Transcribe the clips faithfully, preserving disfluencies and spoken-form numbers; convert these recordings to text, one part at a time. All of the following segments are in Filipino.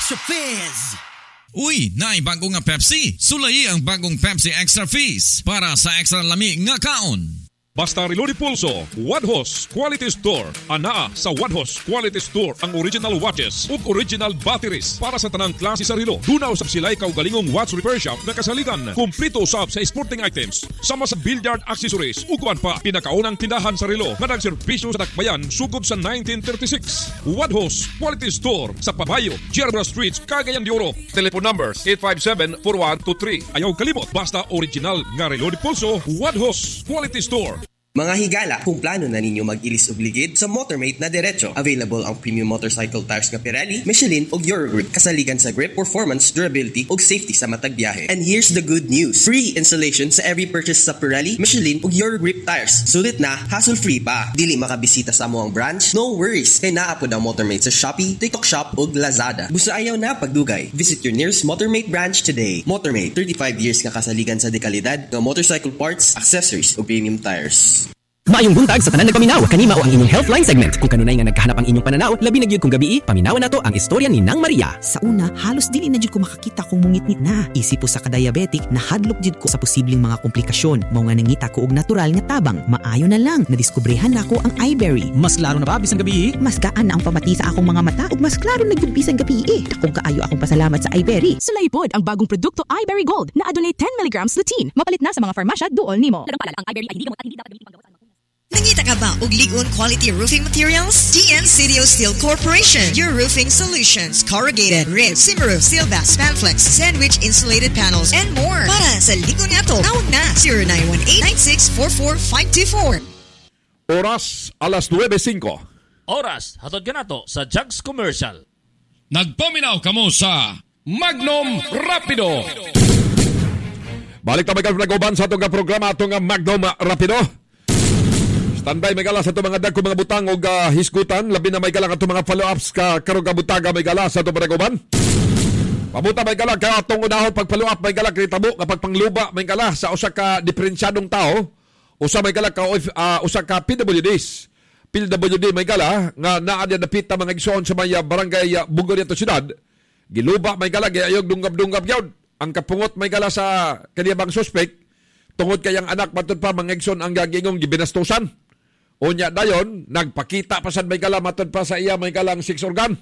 Extra Fizz! Uy, naay bago nga Pepsi. Sulay ang bagong Pepsi Extra Fizz para sa extra lami nga kaon. Basta Relo di Pulso, Wadhos Quality Store. Anaa sa Wadhos Quality Store ang original watches ug original batteries para sa tanang klase sa relo. Dunaw sa sila'y kaugalingong watch repair shop na kasaligan. Kumplito usab sa sporting items, sama sa billiard accessories ug kuan pa. Pinakaunang tindahan sa relo nga nagserbisyo sa Dakbayan sugod sa nineteen thirty-six. Wadhos Quality Store sa Pabayo, Gerba Street, Cagayan de Oro. Telephone numbers eight five seven, four one two three. Ayaw kalimot, basta original nga Relo di Pulso, Wadhos Quality Store. Mga higala, kung plano na ninyo mag-ilis og ligid, sa Motormate na diretso. Available ang premium motorcycle tires nga Pirelli, Michelin ug Eurogrip. Kasaligan sa grip, performance, durability ug safety sa matag biyahe. And here's the good news. Free installation sa every purchase sa Pirelli, Michelin ug Eurogrip tires. Sulit na, hassle-free pa. Dili makabisita sa amuang branch? No worries. Kay naapod ang Motormate sa Shopee, TikTok Shop ug Lazada. Busa ayaw na pagdugay. Visit your nearest Motormate branch today. Motormate, thirty-five years nga kasaligan sa dekalidad ng motorcycle parts, accessories ug premium tires. Maayong buntag sa tanan nagpaminaw. Kanima o ang inyong Healthline segment. Kung kanunay nga nagkahanap ang inyong pananaw, labi na gyud kung gabi, paminawan nato ang istorya ni Nang Maria. Sa una, halos dili na gyud ko makakita kung mungitnit na. Isip po sa ka-diabetic, nahadlok gyud ko sa posibleng mga komplikasyon. Mao nga nangita ko og natural nga tabang. Maayo na lang, nadiskubrehan nako ang iBerry. Mas klaro na ba bisan gabi? Mas gaan na ang pamati sa akong mga mata ug mas klaro na gyud bisan gabi. Dakong kaayo akong pasalamat sa iBerry. Sulay pod ang bagong produkto iBerry Gold na adunay ten milligrams lutein. Mapalit na sa mga farmasya duol nimo. Dagang paalala, ang iBerry ay hindi gamot at hindi dapat gamitin panggamot sa mga. Nangita ka ba og ligon quality roofing materials? D N Sidio Steel Corporation, your roofing solutions, corrugated, rib, Cimaroof, Sealbass, Spanflex, sandwich insulated panels, and more. Para sa ligon nga to, tawag na zero nine one eight, nine six four four, five two four. Oras alas nueve cinco. Oras hatod kanato sa Jugs Commercial. Nagpaminaw kamo sa Magnum Rapido. Balik ta may kalpanagoban sa itong programa itong Magnum Rapido. Standby may gala sa itong mga dagko mga butang o uh, hisgutan. Labi na may gala itong mga follow-ups ka karong kabutaga may gala sa itong panagoban. Pabuta may gala ka itong unahon pag-follow-up may gala kinitabo kapag pangluba may gala sa usa ka diferensyadong tao. Usa may gala ka uh, usa ka P W Ds. P W D may gala nga naa diya napita mga igsoon sa may uh, barangay uh, Bugor dito syudad. Giluba may gala gayayog dungab-dungab yun. Ang kapungot may gala sa kaniyang suspect tungod kayang anak matud pa mga igsoon ang gagingong gibinastusan. Unya dayon, nagpakita pa sad may gala matod pa sa iya may galang six organ.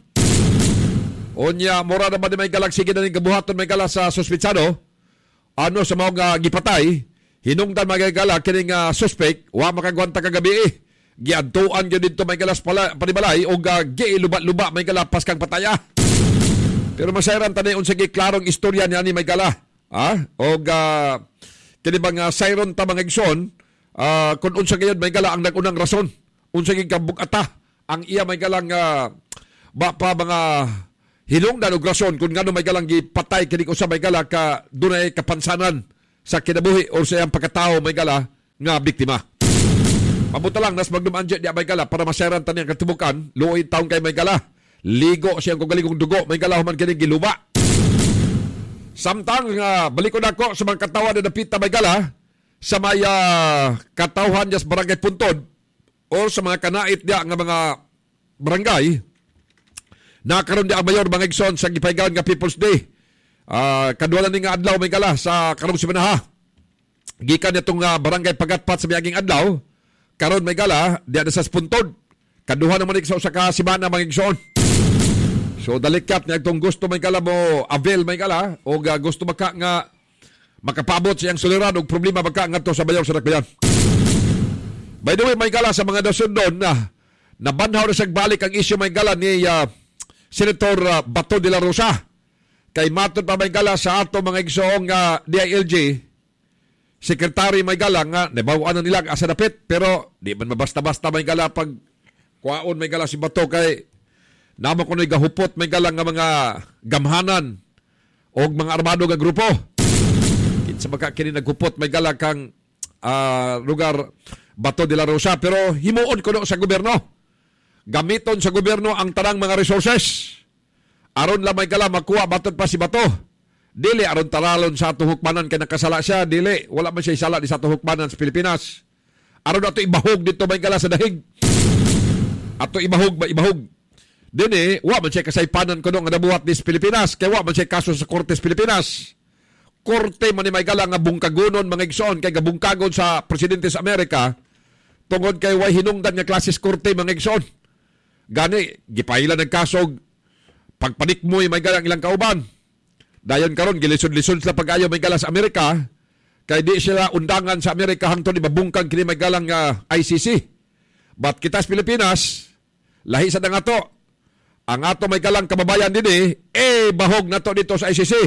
Unya, mura naman di may galang sige na ning kabuhaton may gala sa suspitsado. Ano sa mga uh, gipatay, hinungdan may gala kining uh, suspect, wa makagwanta kagabi eh. Giadtuan gyud dito may galas pala panibalay o uh, giluba-luba may gala pas kang pataya. Pero masayran tani unsa gi klarong istorya niya ni may gala. Ha? O uh, kini bang uh, sayron ta mga igsoon. Uh, kung unsa gayud may gala ang nagunang rason unsa gid kabug-ata ang iya may galang uh, ba pa mga hinungdan og rason kung ngano may galang gipatay kini usa may gala ka dunay kapansanan sa kinabuhi o sa iyang pagkatao may gala nga biktima. Pabuta lang nas magdum anje di may gala para maseran tani ang katibukan luoy taon kay may gala ligo siyang kogalingong dugo may gala human kini giluba. Samtang uh, balik ko nako sa mga katawa na napita may gala sa may uh, katawhan sa barangay Puntod o sa mga kanait diya nga mga barangay nakaroon diya ang mayor mga igsoon sa gipaygawan nga People's Day. Uh, kaduwalan ni nga adlaw may gala sa karong simanaha. Gikan nitong uh, barangay Pagatpat sa miyaging adlaw karon may gala diya sa Puntod. Kaduha naman sa usa ka simana mga igsoon. So dalikat niya itong gusto may gala mo avail may gala o uh, gusto maka nga makapabot siyang suliran og problema baka ngadto sa bayaw sa Dakbayan. By the way, may gala sa mga dasundon na nabanhaw na sa balik ang isyu may gala ni uh, Senator uh, Bato de la Rosa. Kay matod pa may gala sa ato mga igsoong uh, D I L G, Secretary may gala nga nabawaan na nila asa dapit pero di man mabasta-basta may gala pag kuwaon may gala si Bato kay namo ko na gahupot may gala nga mga gamhanan og mga armado nga grupo. Sa baka kini naghupot may gala kang uh, lugar Bato de la Rosa pero himuon ko no sa gobyerno gamiton sa gobyerno ang tanang mga resources aron lang may gala makuha baton pa si Bato dili aron taralon sa ato hukmanan kay nakasala siya dili wala man siya sala di sa ato hukmanan sa Pilipinas aron ato ibahog dito may gala sa dahig ato ibahog ba ibahog Dini, wa man siya kasaypanan kuno nga nabuhat dis Pilipinas, kay wa man siya kaso sa Kortes Pilipinas. Korte man ni may gala nga bungkagonon mga igsoon kay gabungkagon sa presidente sa Amerika tungod kay way hinungdan nga klases korte mga igsoon. Gani gipailan ng kasog pagpanikmoy may gala ang ilang kauban. Dayon karon gilisod-lisod sila pag-ayo may gala sa Amerika kay di sila undangan sa Amerika hangtod ibabungkag kini may galang uh, I C C. But kita sa Pilipinas lahi sa dangato. Ang ato may galang kababayan din eh, bahog na to dito sa I C C.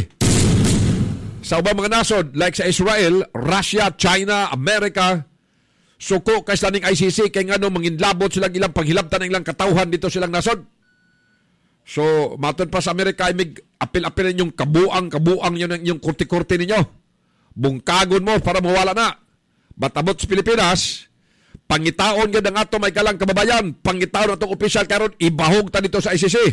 Sa ubang mga nasod, like sa Israel, Russia, China, America, suko kay sa ning I C C, kay nga no, manginlabot silang ilang paghilabtan ng ilang katauhan dito silang nasod. So, matod pa sa Amerika, ay mig apil-apil ninyong kabuang, kabuang yun yung kurti-kurti ninyo. Bungkagon mo para mawala na. Batabot sa Pilipinas, pangitaon gid ang ato may galang kababayan, pangitaon atong opisyal karon ibahog ta dito sa I C C.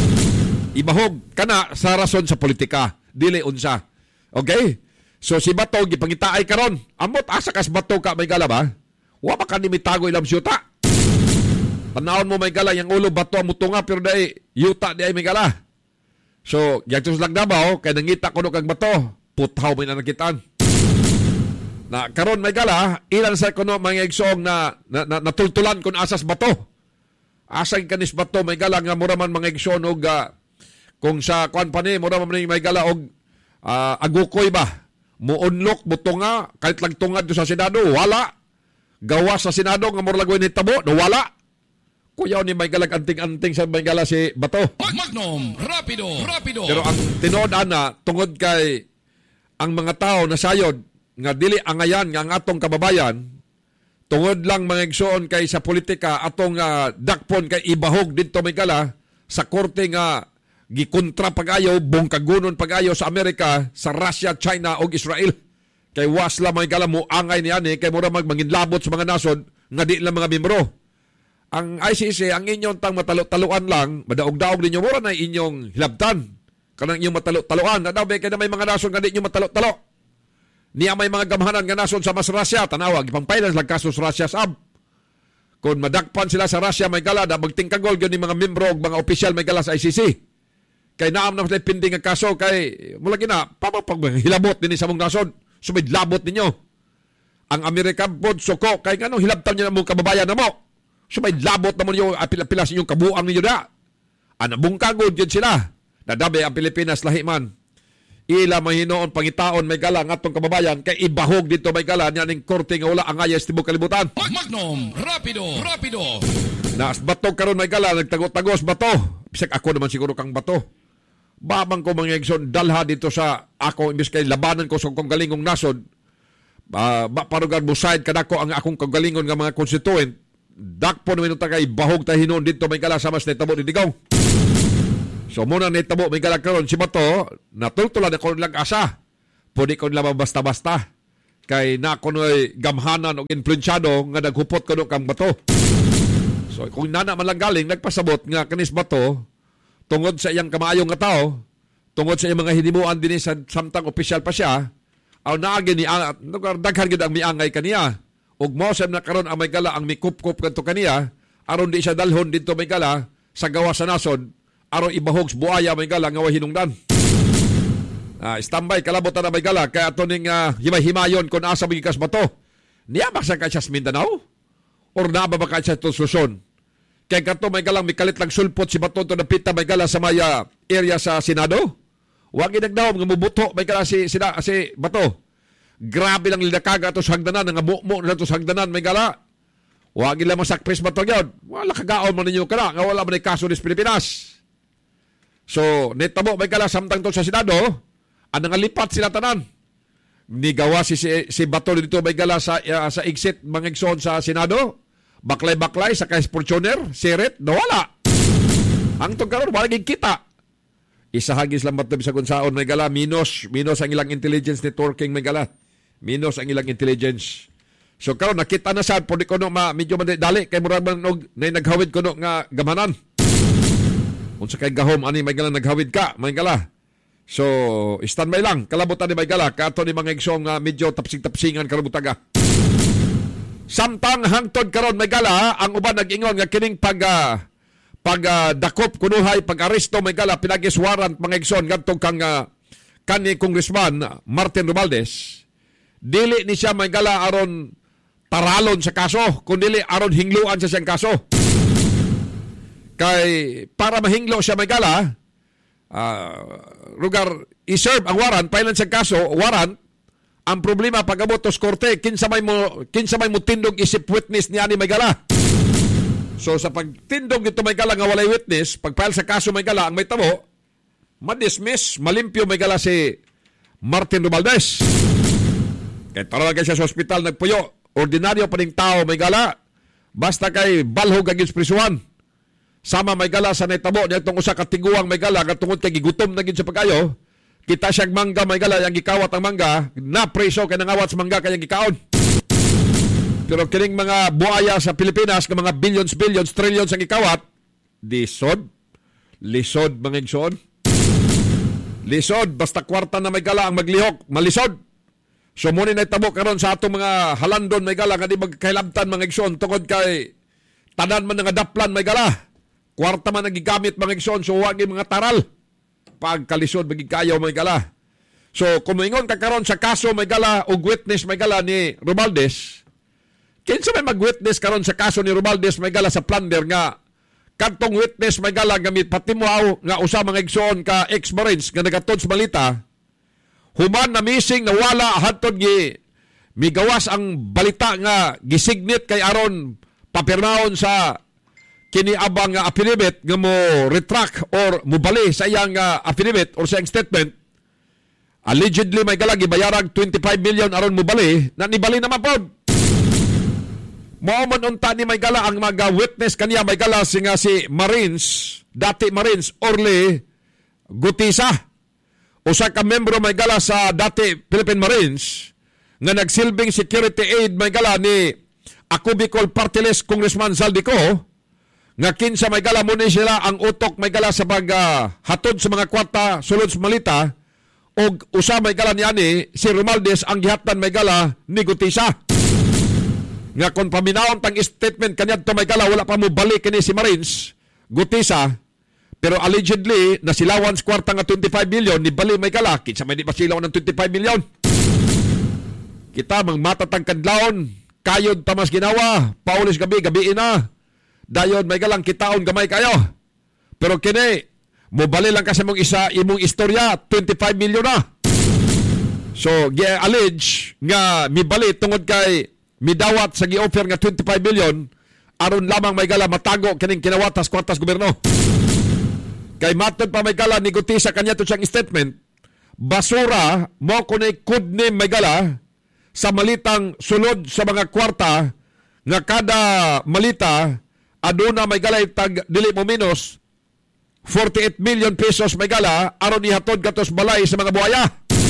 Ibahog kana sa rason sa politika, dili unsa. Okay? So si Bato gipangitaay karon, amot asa kas Bato ka may gala ba? Wa pa kanimitago ilang syuta. Tanawon mo may gala yang ulo Bato mutunga pero dai yuta di ay may gala. So gyagtos lang Davao kay nangita kuno kag Bato, puthaw may nakitaan. Na karon may gala, ilan sa kuno mga igsoong na, na, na natultulan kun asas Bato. Asang kanis Bato may gala nga mura man mga igsoon og uh, kung sa kuan pa ni mura man may gala og uh, agukoy ba. Muunlok butunga kahit lang tungad sa Senado, wala. Gawas sa Senado nga mura lagway ni tabo, no wala. Kuyaw ni may galag anting-anting sa may gala si Bato. Magnum, rapido, rapido. Pero ang tinuod ana tungod kay ang mga tao na sayod nga dili angayan nga ang atong kababayan tungod lang mga igsoon kay sa politika atong uh, dakpon kay ibahog dito may gala sa korte nga gikontra pag-ayaw bungkagonon pag-ayaw sa Amerika, sa Russia, China ug Israel. Kay wasla may gala mo angay ni ani kay mura magmanginlabot sa mga nasod nga di lang mga membro. Ang I C C ang inyong tang matalo-taluan lang, madaog-daog ninyo mura na inyong hilabtan. Kanang inyong matalo-taluan, na daw kay na may mga nasod nga di inyo matalo-talo. Niya may mga gamhanan nga nasod sa mas Russia, tanawag, ipang finance lang kasos Russia sab. Kung madakpan sila sa Russia, may gala, na magtingkagol yun ni mga membro o mga opisyal may gala sa I C C. Kay naam na sila pinding ang kaso, kay mula gina, papapaghilabot din sa mong nasod, sumidlabot ninyo. Ang American po, suko, kay nga nung hilabtan nyo na mong kababayan na mo, sumidlabot naman yung apil-apilas ninyong kabuang ninyo na. Anabungkagod yun sila. Nadabi ang Pilipinas lahi man. Ila mahinoon pangitaon may gala ng atong kababayan kay ibahog dito may gala niya ning korte nga wala ang ayas tibok kalibutan. Magnum, rapido, rapido. Nas Bato karon may gala nagtago-tagos Bato. Bisag ako naman siguro kang Bato. Babang ko mga igsoon dalha dito sa ako imbis kay labanan ko sa kong galingong nasod. Uh, ba parugan busayad kadako ang akong kagalingon nga mga constituent. Dakpo naman ito kay bahog ta hinon dito may gala sa mas netabo ni Digaw. So muna nitabo may galang karon si Bato, natultulan ako lang asa. Pwede ko lang basta-basta. Kay na ko no'y gamhanan o influensyado nga naghupot ko no kang Bato. So kung nana man lang galing, nagpasabot nga kanis Bato, tungod sa iyang kamayong nga tao, tungod sa iyang mga hinimuan din sa samtang opisyal pa siya, aw naagi ni daghan gid ang miangay kaniya. Ug mo sa na karon ang may gala ang mikup-kup kadto kaniya, aron di siya dalhon dito may gala sa gawa sa nasod. Aron ibahog buaya may gala nga way hinungdan. Uh, standby kalabot na may gala kaya ato ning uh, himay-himayon kung asa magikas Bato. Niya ba sa kaya sa Mindanao? Or na ba ba kaya sa Luzon? Kaya kato may galang mikalit lang sulpot si Bato to napita may gala sa maya area sa Senado? Huwag inagdawam nga mubuto may gala si, si, si Bato. Grabe lang lidakaga to sa hagdanan nga bukmo na to sa hagdanan may gala. Huwag ilang masakpis Bato yun. Wala kagaon mo ninyo ka na nga wala man ay kaso des Pilipinas. So, netabo may gala samtang to sa Senado, ang nangalipat sila tanan. Nigawa si, si, si Bato dito may gala sa, uh, sa exit mga igsoon sa Senado, baklay-baklay sa kais-fortuner, sirit, nawala. Ang tungkaroon, wala naging kita. Isa hagis lang Bato sa kunsaon may gala, minus, minus ang ilang intelligence networking may gala. Minus ang ilang intelligence. So, karon nakita na sa, pwede ko no, ma, medyo madali, kay murag man na naghawid ko no, nga gamanan. Kung sa kay gahom, ani may gala naghawid ka, may gala. So, standby lang, kalabutan ni may gala, kato ni mga igsong uh, medyo tapsing-tapsingan kalabutaga. Samtang hangtod karon may gala, ang uban nag-ingon nga kining pag, uh, pag uh, dakop kunuhay pag-aresto may gala pinagis warrant mga igsoon ngadto kang uh, kani Congressman Martin Romualdez, dili ni siya may gala aron taralon sa kaso, kundi aron hingluan sa siyang kaso. Kay para mahinglo siya may gala, uh, lugar i-serve ang warrant, pailan siyang kaso, warrant, ang problema pag-abot sa korte, kinsa may mo kinsa may mo tindog isip witness ni ani may gala. So sa pagtindog dito may gala nga walay witness, pag-file sa kaso may gala ang may tabo, ma-dismiss, malimpyo may gala si Martin Romualdez. Kaya tara lang siya sa ospital nagpuyo. Ordinaryo pa ning tao may gala. Basta kay balhog ang isprisuhan. Sama may gala sa naitabo niya itong usa katiguang may gala katungod kay gigutom na gid sa pagkayo. Kita siyang mangga may gala yang gikawat ang mangga, na preso kay nangawat sa mangga kay gikaon. Pero kining mga buaya sa Pilipinas nga mga billions billions trillions ang gikawat, lisod, lisod mga igsoon. Lisod basta kwarta na may gala ang maglihok, malisod. So muna na itabo karon sa atong mga halandon may gala nga di magkailabtan mga igsoon tungod kay tanan man nga daplan may gala. Kwarta man nagigamit mga igsoon so wag mga taral. Pagkalisod magikayaw may gala. So kung moingon ka karon sa kaso may gala o witness may gala ni Romualdez, kinsa may mag-witness karon sa kaso ni Romualdez may gala sa plunder nga kadtong witness may gala gamit patimuaw nga usa mga igsoon ka ex-Marines nga nagatod sa balita, human na missing na wala hadtod gi migawas ang balita nga gisignit kay aron papirmahon sa kiniabang nga affidavit nga mo retract or mubali sa iyang uh, affidavit or sa iyang statement. Allegedly may gala gibayarag twenty-five million aron mubali, na nibali naman po. Mao man unta ni may gala ang mga witness kaniya may gala si nga si Marines, dati Marines Orly Gutisa. Usa ka membro may gala sa dati Philippine Marines nga nagsilbing security aid may gala ni Ako Bicol Party List Congressman Zaldico, nga kinsa may gala mo ni sila ang utok may gala sa pag uh, hatod sa mga kwarta sulod sa malita, o usa may gala ni ani si Romualdez ang gihatan may gala ni Gutisa. Nga kung paminawon tang statement kanyadto may gala wala pa mo balik kini si Marines Gutisa, pero allegedly nasilawan sa kwarta nga twenty-five million ni bali may gala kinsa may di pasilaw ng twenty-five million. Kita mang matatang kadlawon kayod tamas ginawa paulis gabi gabi na dayon may galang kitaon gamay kayo. Pero kini mobali lang kasi mong isa imong istorya twenty-five million na. So gi-allege nga mibali tungod kay midawat sa gi-offer nga twenty-five million aron lamang may gala matago kining kinawatas kwartas gobyerno. Kay matod pa may gala ni Gutisa kanya to siyang statement, basura mo kunay could name may gala sa malitang sulod sa mga kwarta nga kada malita aduna may galay tag dili mo minus forty-eight million pesos may gala aron ihatod katos balay sa mga buaya.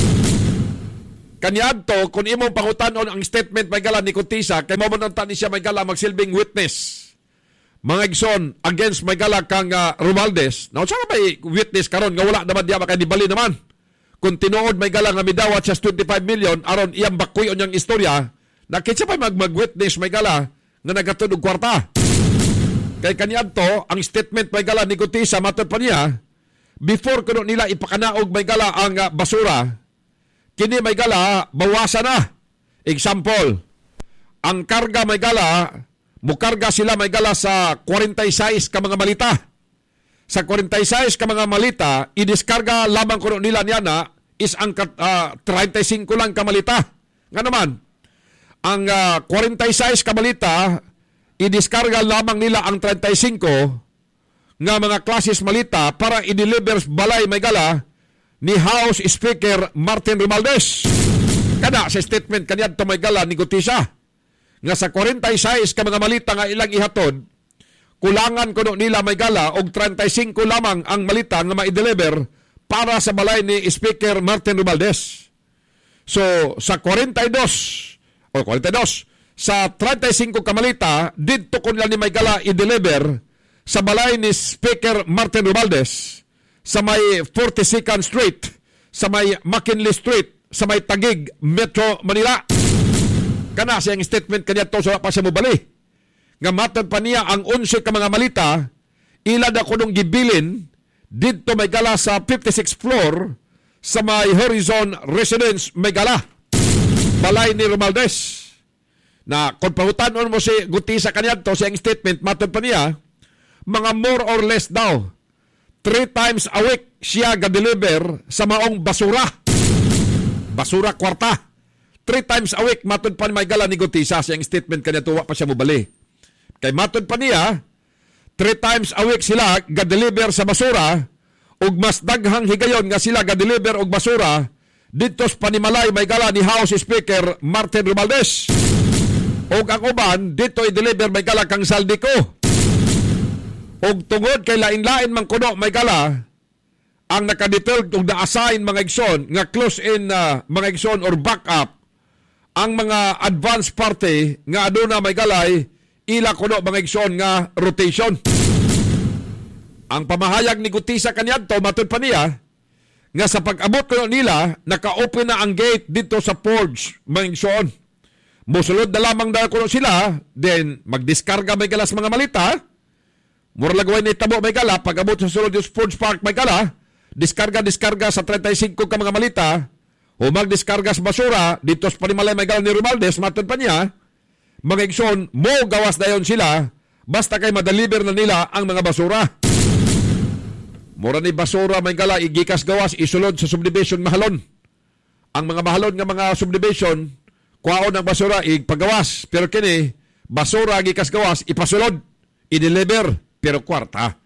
Kaniadto kung imong pangutanon ang statement may gala ni Gutisa kay mao man ni siya may gala magsilbing witness mga igsoon against may gala kang uh, Romualdez. Now sa may witness karon nga wala naman diya makay nibali naman. Kung tinuod may gala nga midawat siya twenty-five million aron iyang bakuyon niyang istorya, nakitsa pa mag mag-witness may gala nga nagatod og kwarta. Kay kaniadto ang statement may gala ni Gutisa matod pa niya before kuno nila ipakanaog may gala ang uh, basura, kini may gala bawasan na. Example, ang karga may gala mukarga sila may gala sa forty-six ka mga malita. Sa forty-six ka mga malita idiskarga lamang kuno nila niya na is ang uh, thirty-five lang ka malita. Nga naman ang uh, forty-six ka malita idiskarga lamang nila ang thirty-five nga mga klases malita para i-deliver balay may gala ni House Speaker Martin Romualdez. Kada sa statement kaniadto may gala ni Gutisa nga sa forty-six ka mga malita nga ilang ihatod, kulangan kuno nila may gala og thirty-five lamang ang malita nga ma-deliver para sa balay ni Speaker Martin Romualdez. So sa forty-two o forty-two sa thirty-five ka malita didto kun ni may gala i-deliver sa balay ni Speaker Martin Romualdez sa may forty-second Street, sa may McKinley Street, sa may Taguig, Metro Manila. Kana siyang statement kaniya to sa pa siya mobali. Nga matod pa niya ang eleven ka mga malita ila na kunong gibilin dito may gala sa fifty-sixth floor sa may Horizon Residence may gala. Balay ni Romualdez. Na kung pahutanon mo si Gutisa kaniyadto sa iyang statement, matod pa niya, mga more or less daw, three times a week siya ga-deliver sa maong basura. Basura kwarta. Three times a week, matod pa ni may gala ni Gutisa sa iyang statement kaniyadto, wa pa siya mobali. Kay matod pa niya, three times a week sila ga-deliver sa basura ug mas daghang higayon nga sila ga-deliver og basura dito sa panimalay may gala ni House Speaker Martin Romualdez. Og ang uban dito i-deliver may gala kang Saldico. Og tungod kay lain-lain man kuno may gala ang nakadetailed og na-assign mga igsoon nga close-in uh, mga igsoon or backup ang mga advance party nga aduna may galay ila kuno mga igsoon nga rotation. Ang pamahayag ni Gutisa kaniadto matud pa niya nga sa pag-abot kuno nila naka-open na ang gate dito sa Forge mga igsoon. Musulod na lamang daw kuno sila, then magdiskarga may gala sa mga malita. Muralagway ni tabo may gala pag-abot sa sulod yung Forge Park may gala, diskarga-diskarga sa thirty-five ka mga malita o magdiskarga sa basura dito sa panimalay may gala ni Romualdez matud pa niya. Mga igsoon, mo gawas dayon sila basta kay madeliver na nila ang mga basura. Mura ni basura may gala igikas gawas isulod sa subdivision mahalon. Ang mga mahalon nga mga subdivision kuhaon ang basura igpagawas pero kini basura gikas gawas ipasulod i-deliver pero kwarta.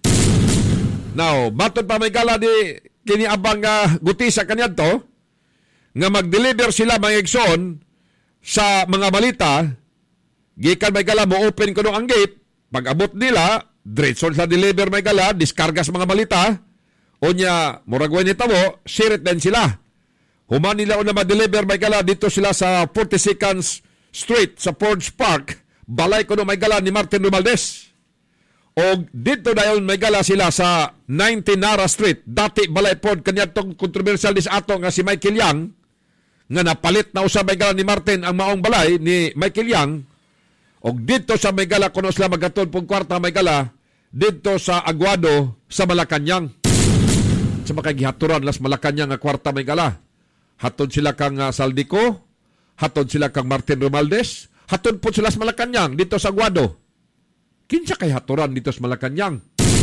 Now, matod pa may gala di kini abang uh, Gutisa kaniadto nga mag-deliver sila mga igsoon sa mga malita. Gikan may gala mo open kuno ang gate, pag-abot nila diretso sa deliver may gala, diskarga sa mga malita. Onya, muragway ni tamo, sirit din sila. Human nila una ma-deliver may gala dito sila sa forty-second Street sa Forge Park, balay kuno may gala ni Martin Romualdez. O dito dayon may gala sila sa nineteen Nara Street, dati balay pod kanyadtong controversial dis ato nga si Michael Yang nga napalit na usab may gala ni Martin ang maong balay ni Michael Yang. Og dito sa may gala kuno sila magatod pong kwarta may gala dito sa Aguado sa Malacañang. Sa makagihaturan las Malacañang nga kwarta may gala. Hatod sila kang uh, Saldico, hatod sila kang Martin Romualdez, hatod po sila sa Malacañang dito sa Aguado. Kinsa kay haturan dito sa Malacañang?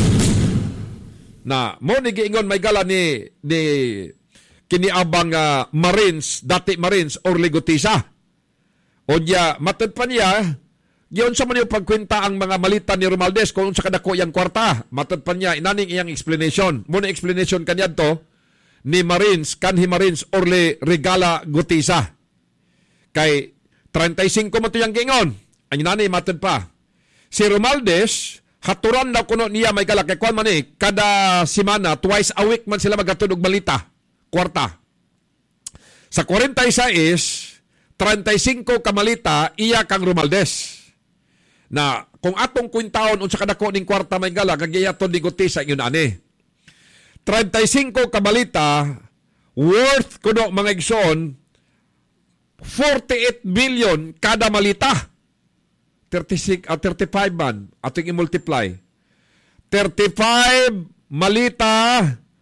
Na mo ni giingon may gala ni ni kiniabang uh, Marines, dati Marines Orly Gutisa. Onya matod pa niya giyon sa man yung pagkwenta ang mga malita ni Romualdez kung sa kadako yang kwarta. Matod pa niya inaning iyang explanation. Muna explanation kaniadto ni Marines kanhi Marines Orly Regala Gutisa. Kay thirty-five mo to yang giingon. Ang inani matod pa. Si Romualdez haturan daw kuno niya may gala kay kuan man eh kada semana twice a week man sila magatud og malita kwarta. Sa forty-six, thirty-five ka malita iya kang Romualdez. Na kung atong kwintaon unsa kadako ning kwarta may gala kagayaton ni Gutisa yun ani. thirty-five ka malita worth kuno mga igsoon forty-eight million kada malita. thirty-six at uh, thirty-five man ating i-multiply. thirty-five malita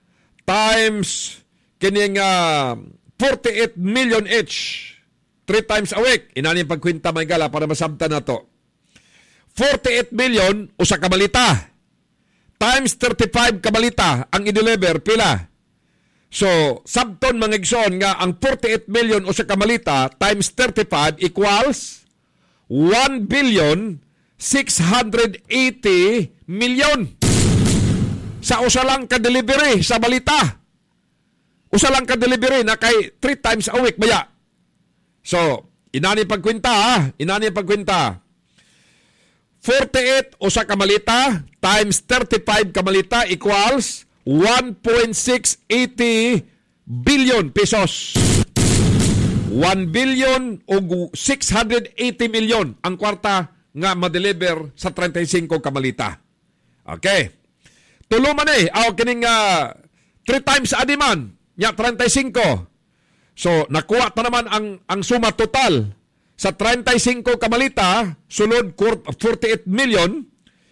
times kining uh, forty-eight million each. Three times a week. Inani pagkwinta may gala para masabtan na to. forty-eight million usa ka malita. Times thirty-five ka malita ang i-deliver pila. So, sabton mga igsoon nga ang forty-eight million usa ka malita times thirty-five equals one billion six hundred eighty million. Sa usa lang ka delivery sa balita. Usa lang ka delivery na kay three times a week baya. So, inani pagkwenta ha, inani pagkwenta. forty-eight usa ka malita times thirty-five ka malita equals one point six eight zero billion pesos. one billion o six hundred eighty million ang kwarta nga ma-deliver sa thirty-five ka malita. Okay. Tulo man eh. Aw kining uh, three times adiman. Nya thirty-five. So, nakuha ta naman ang, ang suma total sa thirty-five ka malita, sulod forty-eight million,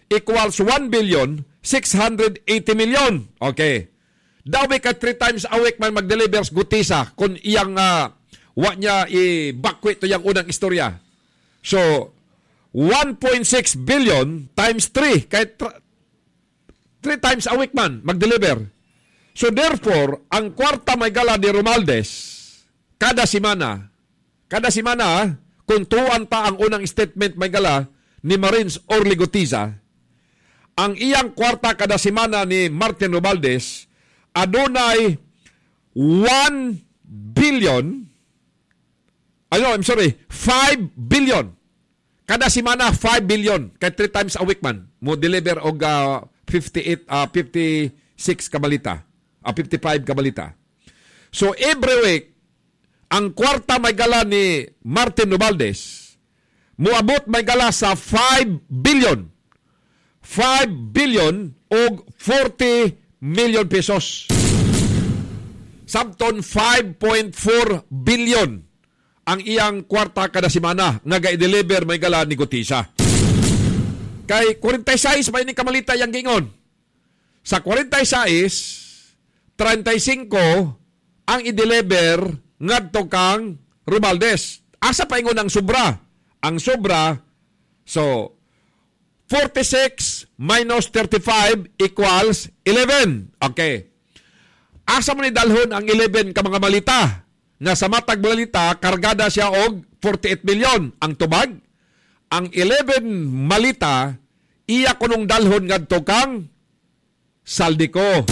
equals one billion six hundred eighty million. Okay. Daw may ka three times a week man mag-deliver Gutisa kung iyang uh, wa niya i-bakwit to yung unang istorya. So, one point six billion times three. Kahit three times a week man mag-deliver. So, therefore, ang kwarta may gala ni Romualdez, kada simana, kada simana, kung tuwan ta ang unang statement may gala ni Marins Orly Gutiza, ang iyang kwarta kada simana ni Martin Romualdez, adunay one billion, ano, I'm sorry, five billion. Kada simana, five billion. Kaya three times a week man, mo deliver og uh, fifty-eight, uh, fifty-six kabalita, uh, fifty-five kabalita. So, every week, ang kwarta may gala ni Martin Romualdez, muabot may gala sa five billion. five billion og forty million pesos. Sabton five point four billion ang iyang kwarta kada semana nga ga-deliver may gala ni Gutisa. Kay forty-six may ni kamalita yang gingon. Sa forty-six, thirty-five ang i-deliver ngadto kang Romualdez. Asa pa ingon ang sobra? Ang sobra, so forty-six minus thirty-five equals eleven. Okay. Asa mo ni dalhon ang eleven ka mga malita? Nga sa matag malita, kargada siya og forty-eight million. Ang tubag, ang eleven malita, iya kunong dalhon ngadto kang Saldico.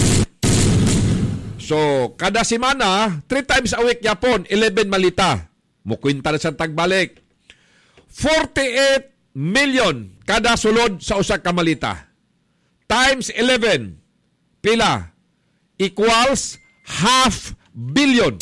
So, kada semana, three times a week yapon, eleven malita. Mukwinta na sa tagbalik. forty-eight million kada sulod sa usa ka malita. Times eleven, pila? Equals half billion.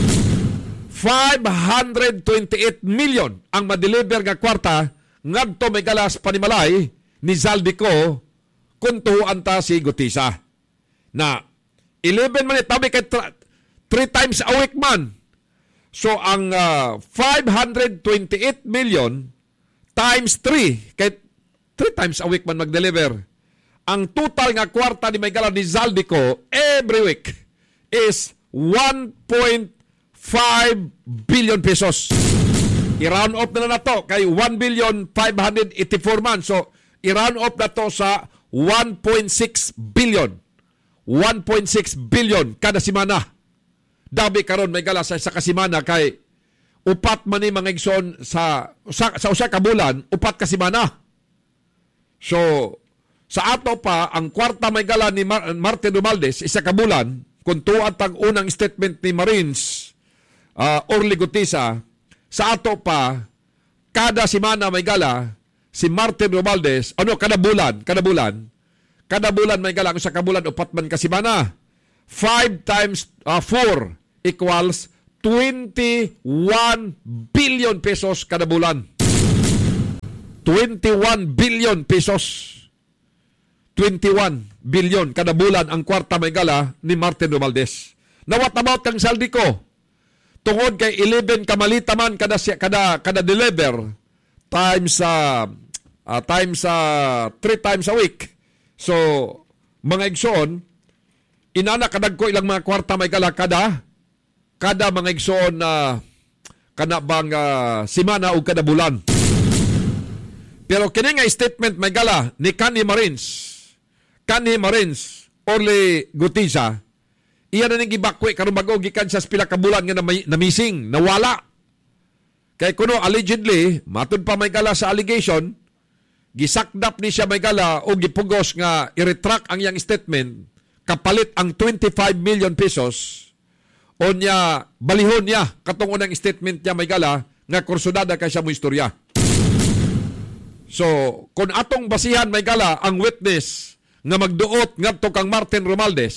five hundred twenty-eight million ang madeliver nga kwarta ngadto may galas panimalay ni Zaldico kung tuhuan ta si Gutisa. Na eleven man itabi kay three times a week man. So ang uh, five hundred twenty-eight million times three, kay three times a week man mag-deliver. Ang total nga kwarta ni may gala ni Zaldico every week is one point five billion pesos. I-round up na na to kay one billion five hundred eighty-four man. So, i-round up na to sa one point six billion. one point six billion kada simana. Dabi karon may gala sa sa kasimana kay upat man ni mga igsoon sa, sa, sa usa ka bulan, upat ka simana. So, sa ato pa, ang kwarta may gala ni Mar- Martin Romualdez, isa ka bulan, kung tuwan tag unang statement ni Marins uh, Orly Gutiza, sa ato pa, kada simana may gala, si Martin Romualdez, ano, kada bulan, kada bulan, kada bulan may gala, sa kabulan, upat man ka simana. five times uh, four equals twenty-one billion pesos kada bulan. twenty-one billion pesos. twenty-one billion kada bulan ang kwarta may gala ni Martin Romualdez. Now what about kang Saldico? Tungod kay eleven kamalita man kada kada kada deliver times uh, uh, times uh, three times a week. So mga igsoon inana kadagko ilang mga kwarta may gala kada kada mga igsoon na uh, kana bang uh, simana o kada bulan. Pero kini nga statement may gala ni Kanhi Marins Kanhi Marins Orly Gutiza, iya na ning gibakwi karon bago gikan sa pila ka bulan nga na, na missing, nawala. Kay kuno allegedly, matud pa may gala sa allegation, gisakdap ni siya may gala o gipugos nga i-retract ang iyang statement, kapalit ang twenty-five million pesos, o niya balihon niya katong unang statement niya may gala nga kursunada kay siya mo istorya. So, kung atong basihan may gala ang witness nga magduot ngadto kang Martin Romualdez,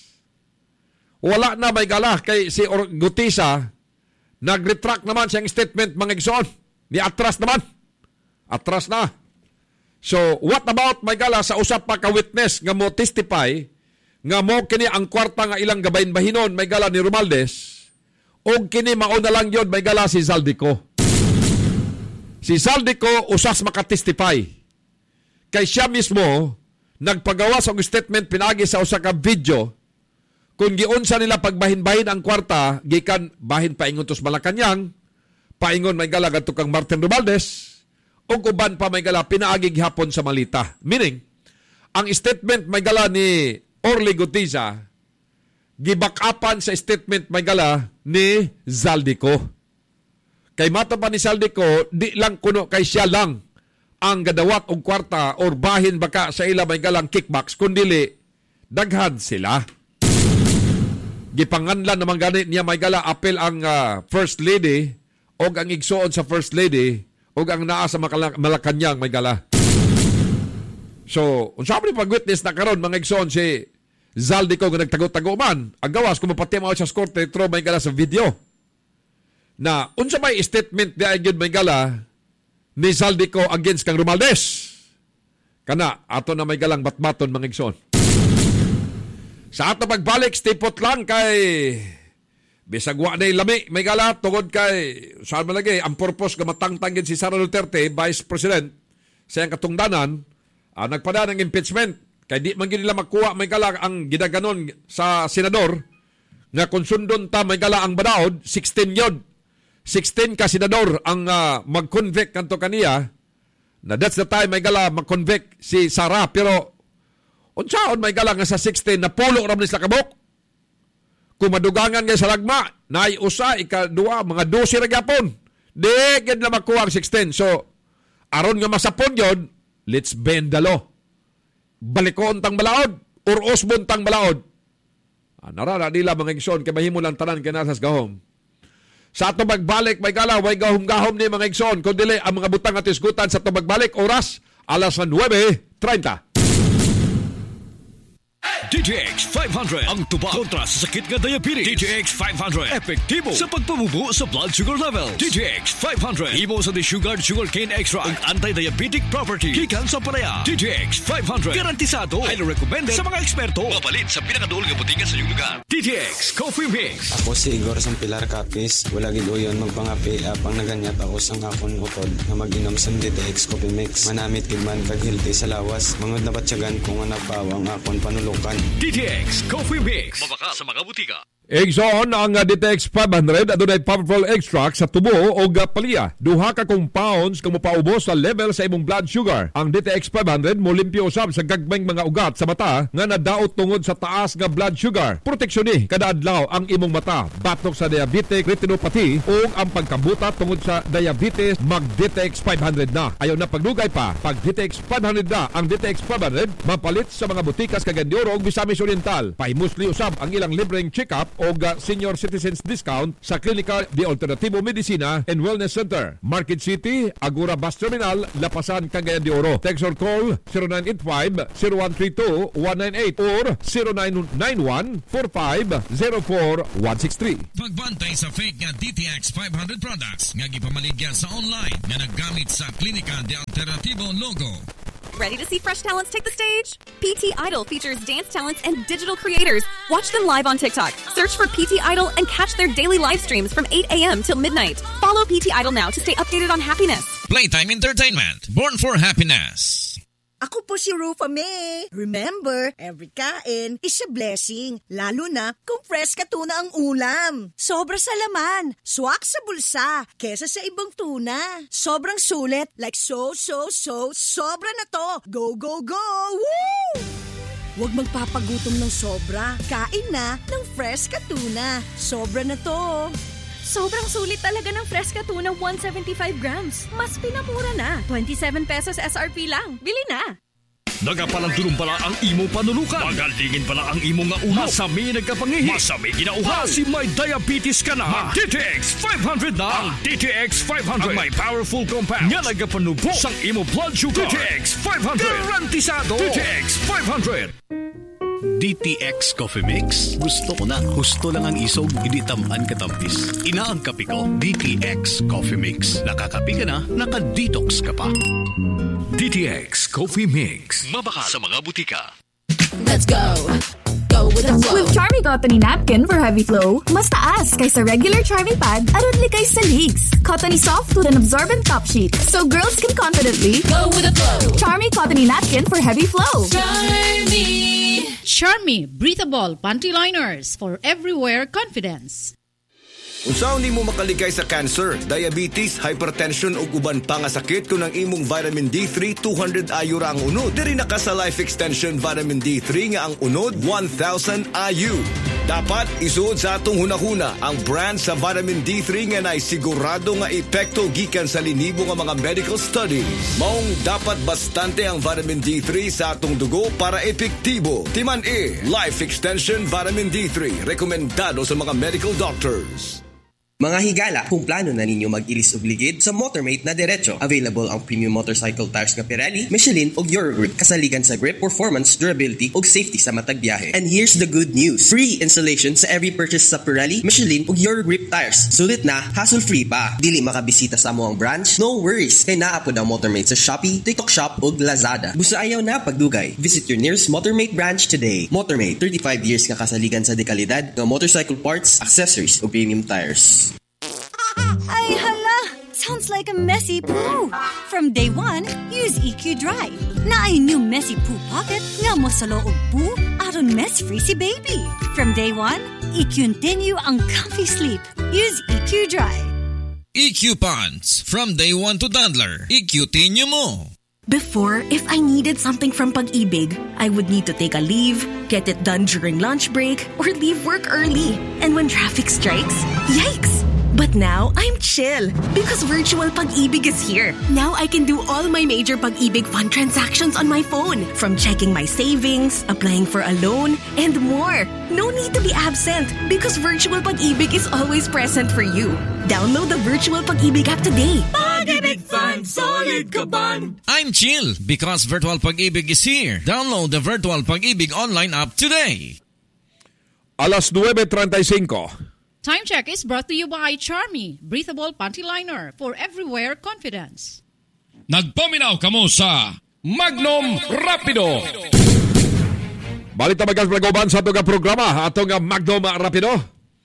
wala na may gala kay si Gutiza, nag-retract naman siyang statement mga igsoon. Di atras naman. Atras na. So, what about may gala sa usap pa ka-witness nga mo testify nga mo kini ang kwarta nga ilang gabahin-bahinon may gala ni Romualdez o kini mauna lang yun may gala si Zaldico. Si Zaldico usas makatestify. kay siya mismo nagpagawa sa statement pinagi sa usa ka video kung giunsa nila pagbahin-bahin ang kwarta gikan bahin paingon tos Malacañang, paingon may gala gadto kang Martin Romualdez, ug uban pa may gala pinaagi gihapon sa Malita. Meaning, ang statement may gala ni Orly Gutiza gibakapan sa statement may gala ni Zaldico. Kay mato pa ni Zaldico, di lang kuno kay siya lang ang gadawat og kwarta or bahin baka sa ila may galang kickbacks, kundili daghan sila. Gipanganlan naman gani niya may gala apel ang uh, First Lady o ang igsuon sa First Lady o ang naa sa Malacañang may gala. So, unsa man pag-witness na karon mga igsuon si Zaldico nga nagtago-tago man, ang gawas kung mapatimaw siya sa korte tro may gala sa video. Na unsa may statement di ayud may gala ni Zaldico against kang Romualdez. Kana ato na may galang batmaton mga igsoon. Sa ato pagbalik stipot lang kay bisag wa nay lami may gala tungod kay saan man lagi ang purpose nga matangtangin si Sara Duterte Vice President sa iyang katungdanan, uh, nagpada ng impeachment kay di man gid nila makuha may gala ang gidaganon sa senador nga konsundon ta may gala ang badaod sixteen yod. sixteen ka senador ang uh, mag-convict kanto kaniya na that's the time may gala mag-convict si Sara, pero unsaon may gala nga sa sixteen na pulo ram ni sa kabok. Kung madugangan nga sa lagma, naay usa, ika-dua, mga twelve ra gyapon. Di gid na makuha ang sixteen. So aron nga masapon yon, let's bend the law. Balikon tang balaod, or osbon tang balaod. Ah, narara nila mga igsoon kay mahimo lang tanan kay nasas gahom. Sa ato magbalik may gala, way gahom-gahom ni mga igsoon, kung dili ang mga butang at isgutan sa ato magbalik, oras alas nine thirty. D T X five hundred ang tuba kontra sa sakit nga diabetes. D T X five hundred epektibo sa pagpamubo sa blood sugar level. D T X five hundred imo sa desugared sugarcane extract ug anti-diabetic property gikan sa palaya. D T X five hundred garantisado, highly recommended sa mga eksperto. Mapalit sa pinakaduol nga butingan sa iyong lugar. D T X Coffee Mix. Ako si Igor sang Pilar Capis. Wala gid uyon magpangapi apang naganyat ako sang akon utod na mag-inom sang D T X Coffee Mix. Manamit gid man kag healthy sa lawas. Mangod na batsyagan ko nga napawang akon panulukan. D T X Coffee Mix. Mabaka sa mga butika. Igsoon ang D T X five hundred adunay powerful extract sa tubo o palya. Duha ka compounds kung mapaubos sa level sa imong blood sugar. Ang D T X five hundred mo limpyo usab sa gagmayng mga ugat sa mata nga nadaot tungod sa taas nga blood sugar. Proteksyon ni kada adlaw ang imong mata batok sa diabetic retinopathy o ang pagkabuta tungod sa diabetes. Mag D T X five hundred na. Ayaw na pagdugay pa. Pag D T X five hundred na ang D T X five hundred mapalit sa mga butikas Cagayan de Oro ug Misamis Oriental. Pahimusli usab ang ilang libreng check-up o senior citizens discount sa Klinika de Alternativo Medicina and Wellness Center, Market City, Agora Bus Terminal, Lapasan, Cagayan de Oro. Text or call zero nine eight five, zero one three two, one nine eight or zero nine nine one, four five zero four, one six three. Pagbantay sa fake nga D T X five hundred products nga gipamaligya sa online nga naggamit sa Klinika de Alternativo logo. Ready to see fresh talents take the stage? P T Idol features dance talents and digital creators. Watch them live on TikTok. Search for P T Idol and catch their daily live streams from eight a.m. till midnight. Follow P T Idol now to stay updated on happiness. Playtime Entertainment, born for happiness. Ako po si Rufa May. Remember, every kain is a blessing. Lalo na kung fresh ka tuna ang ulam. Sobra sa laman, swak sa bulsa, kesa sa ibang tuna. Sobrang sulit, like so, so, so, sobra na to. Go, go, go! Woo! Huwag magpapagutom ng sobra. Kain na ng fresh ka tuna. Sobra na to. Sobrang sulit talaga ng Fresca Tuna one seventy-five grams. Mas pinamura na. twenty-seven pesos S R P lang. Bili na! Nagapalandulong pala ang imong panulukan. Magalingin pala ang imong nga uhaw. Masami nagkapangihi. Masami ginauhaw. Si may diabetes ka na. Mag D T X five hundred na. Ang D T X five hundred. Ang may powerful compound. Nga nagapanubo sang imong blood sugar. D T X five hundred. Garantisado. D T X five hundred. D T X Coffee Mix. Gusto ko na. Gusto lang ang isog, hindi tamaan katampis. Ina ang kape ko, D T X Coffee Mix. Nakakape ka na, naka-detox ka pa. D T X Coffee Mix. Mabaka sa mga butika. Let's go. Go, Go with the flow. With Charmy Cottony Napkin for heavy flow, mas taas kaysa regular Charmy Pad aron ligay sa leaks. Cottony soft with an absorbent top sheet, so girls can confidently go with the flow. Charmy Cottony Napkin for heavy flow. Charmy. Charmy breathable panty liners for everywhere confidence. Unsaon nimo makaligay sa cancer, diabetes, hypertension ug uban pa nga sakit kung ang imong vitamin D three two hundred I U ra ang unod. Diri na ka sa Life Extension Vitamin D three nga ang unod one thousand I U. Dapat isuod sa atong hunahuna ang brand sa vitamin D three nga nay sigurado nga epekto gikan sa linibo nga mga medical studies. Maong dapat bastante ang vitamin D three sa atong dugo para epektibo. Timan e Life Extension Vitamin D three, rekomendado sa mga medical doctors. Mga higala, kung plano na ninyo mag-ilis og ligid, sa Motormate na diretso. Available ang premium motorcycle tires nga Pirelli, Michelin ug Eurogrip, kasaligan sa grip, performance, durability ug safety sa matag biyahe. And here's the good news. Free installation sa every purchase sa Pirelli, Michelin ug Eurogrip tires. Sulit na, hassle-free pa. Dili makabisita sa among branch? No worries. Kay naa pod ang Motormate sa Shopee, TikTok Shop ug Lazada. Busa ayaw na pagdugay. Visit your nearest Motormate branch today. Motormate, thirty-five years nga kasaligan sa dekalidad ng motorcycle parts, accessories ug premium tires. Ay, hala! Sounds like a messy poo. From day one, use E Q Dry. Na ay new messy poo pocket nga mo sa loob poo aron mess-free si baby. From day one, E Q continue ang comfy sleep. Use E Q Dry. E Q Pants. From day one to toddler. E Q tinyo mo. Before, if I needed something from Pag-ibig, I would need to take a leave, get it done during lunch break, or leave work early. And when traffic strikes, yikes! But now, I'm chill because virtual Pag-ibig is here. Now I can do all my major Pag-ibig fund transactions on my phone, from checking my savings, applying for a loan, and more. No need to be absent because virtual Pag-ibig is always present for you. Download the virtual Pag-ibig app today. Pag-ibig Fund, solid ka ban! I'm chill because virtual Pag-ibig is here. Download the virtual Pag-ibig online app today. Alas nuwebe treinta y cinco. Time check is brought to you by Charmy, breathable panty liner for everywhere confidence. Nagpaminaw kamo sa Magnum Rapido. Balik na magkasalagoban sa itong programa, atong Magnum Rapido.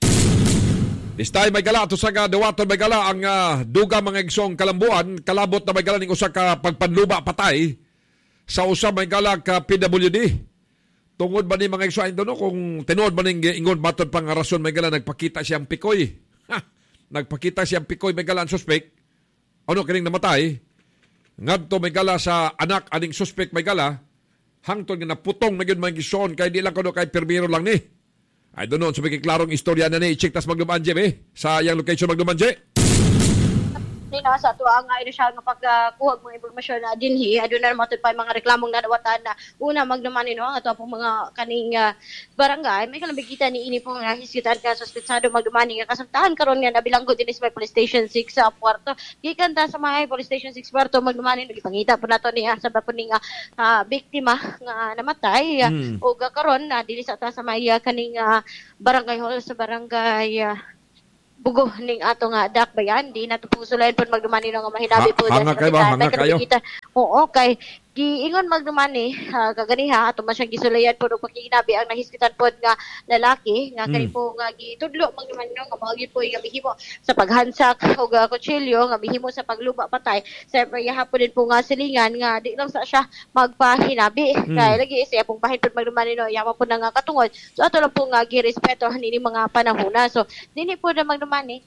This time may gala, ito sa dawaton may gala ang uh, duga mga igsong kalambuan, kalabot na may gala ng usa ka pagpanluba patay sa usa may gala ka P W D. Tungod ba ni mga igsuain doon, kung tinuod ba ning ingon batod pang rason may gala nagpakita siyang pikoy. Ha! Nagpakita siyang pikoy may gala ang suspect. Ano kining namatay? Ngadto may gala sa anak aning suspect may gala, hangtod nga naputong na yun mga igsuon kay di lang kuno kay permiro lang ni. I don't know, so may klarong istorya na ni i-check tas Magdumanje eh, sa yang location Magdumanje. Ni na sa tuwa nga inisyal nga pagkuha uh, mga impormasyon na dinhi aduna naman pa mga reklamong nadawatan na una magnaman no ato pong mga kaning uh, barangay may kalambigita ni ini pong uh, hisgitan ka suspetsado magdumani nga kasamtahan karon nga nabilanggo dinhi sa police station six sa uh, Puerto gikan ta sa mga police station six Puerto magdumani nagipangita po nato niya sa bapon nga uh, biktima nga namatay uh, mm. o karon na uh, dinhi sa ta sa mga uh, kaning uh, barangay hall sa barangay uh, bugo ning ato nga dak bayan di nato pusulayan pud magdumani nga mahinabi po hanga kay ba hanga kayo oo kay giingon magdumani uh, kaganiha ato man siyang gisulayan pud og pakinabi ang nahiskitan pod nga lalaki nga kani po nga gitudlo magdumani nga mao gyud po nga mihimo sa paghansak og uh, kutsilyo nga mihimo sa pagluba patay sa hapon din po nga silingan nga di lang sa siya magpahinabi mm. kay lagi siya pong bahin pud magdumani no yaman po nga katungod so ato lang po nga girespeto nini mga panahona so dinhi po na magdumani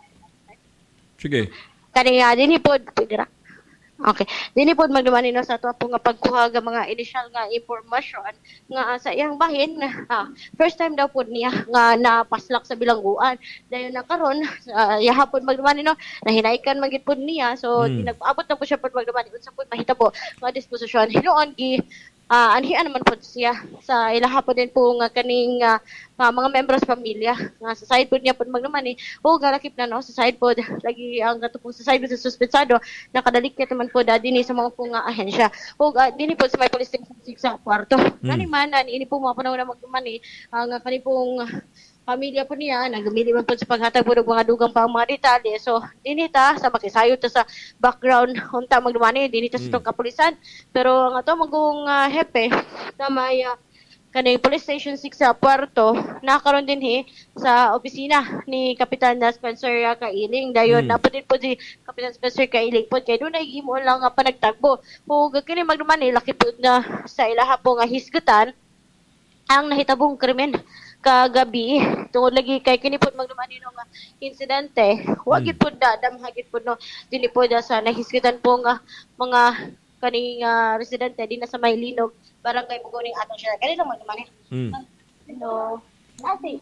sige kani nga dinhi po dira. Okay. Dini pod magdumani no sa ato po nga pagkuha nga mga initial nga impormasyon nga sa iyang bahin ha, first time daw pod niya nga napaslak sa bilangguan. Dayon na karon uh, yahapon magdumani no nahinaykan magid pod niya so hmm. nagpaabot na po siya pod magdumani unsa pod mahitabo nga disposisyon hinuon gi uh, anhian naman po siya sa ilahapon din po nga kaning uh, uh, mga members pamilya nga sa side po niya po magnaman eh o galakip na no sa side po lagi ang gato po sa side sa suspetsado nakadalikit naman po da dinhi sa mga po nga ahensya o uh, dinhi po sa may police station sa Puerto hmm. kani man ini po mga panahon na magnaman eh ang uh, kani pong pamilya po niya, nagamili man po sa paghatag po ng mga dugang pang mga detalye. So, dinita, sa makisayo ta sa background, unta magdumani, dinita sa itong kapulisan. Pero ang ato magong uh, hepe, na may uh, kaning police station six sa Puerto, nakaroon din he sa opisina ni Kapitan na Spencer Kailing. Dayon, hmm. napod din po si Kapitan Spencer Kailing po, kaya doon ay himo lang nga panagtagbo. Kung kini magduman eh, laki po na sa ilaha po nga hisgutan, ang nahitabong krimen kagabi. Tungod lagi kay kini po magduman nino nga insidente, wag gid po da, damhagit po no, dili po da sa nahisgutan po nga mga kaning uh, residente din na sa Mailinog, barangay Bugoning ato siya. Kani lang magduman eh. Hmm. No. Ate.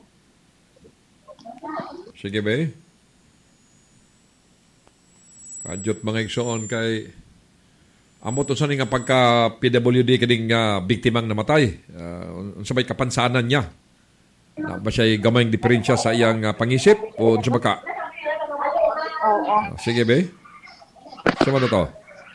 Sige ba? Kadyot mga igsoon kay amo to sa nga pagka P W D kining uh, biktimang namatay. Uh, unsabay kapansanan niya. Na ba siya gamayng diferensya sa iyang uh, pangisip o unsa ba ka? Oo. Uh, sige ba? Sa ano to?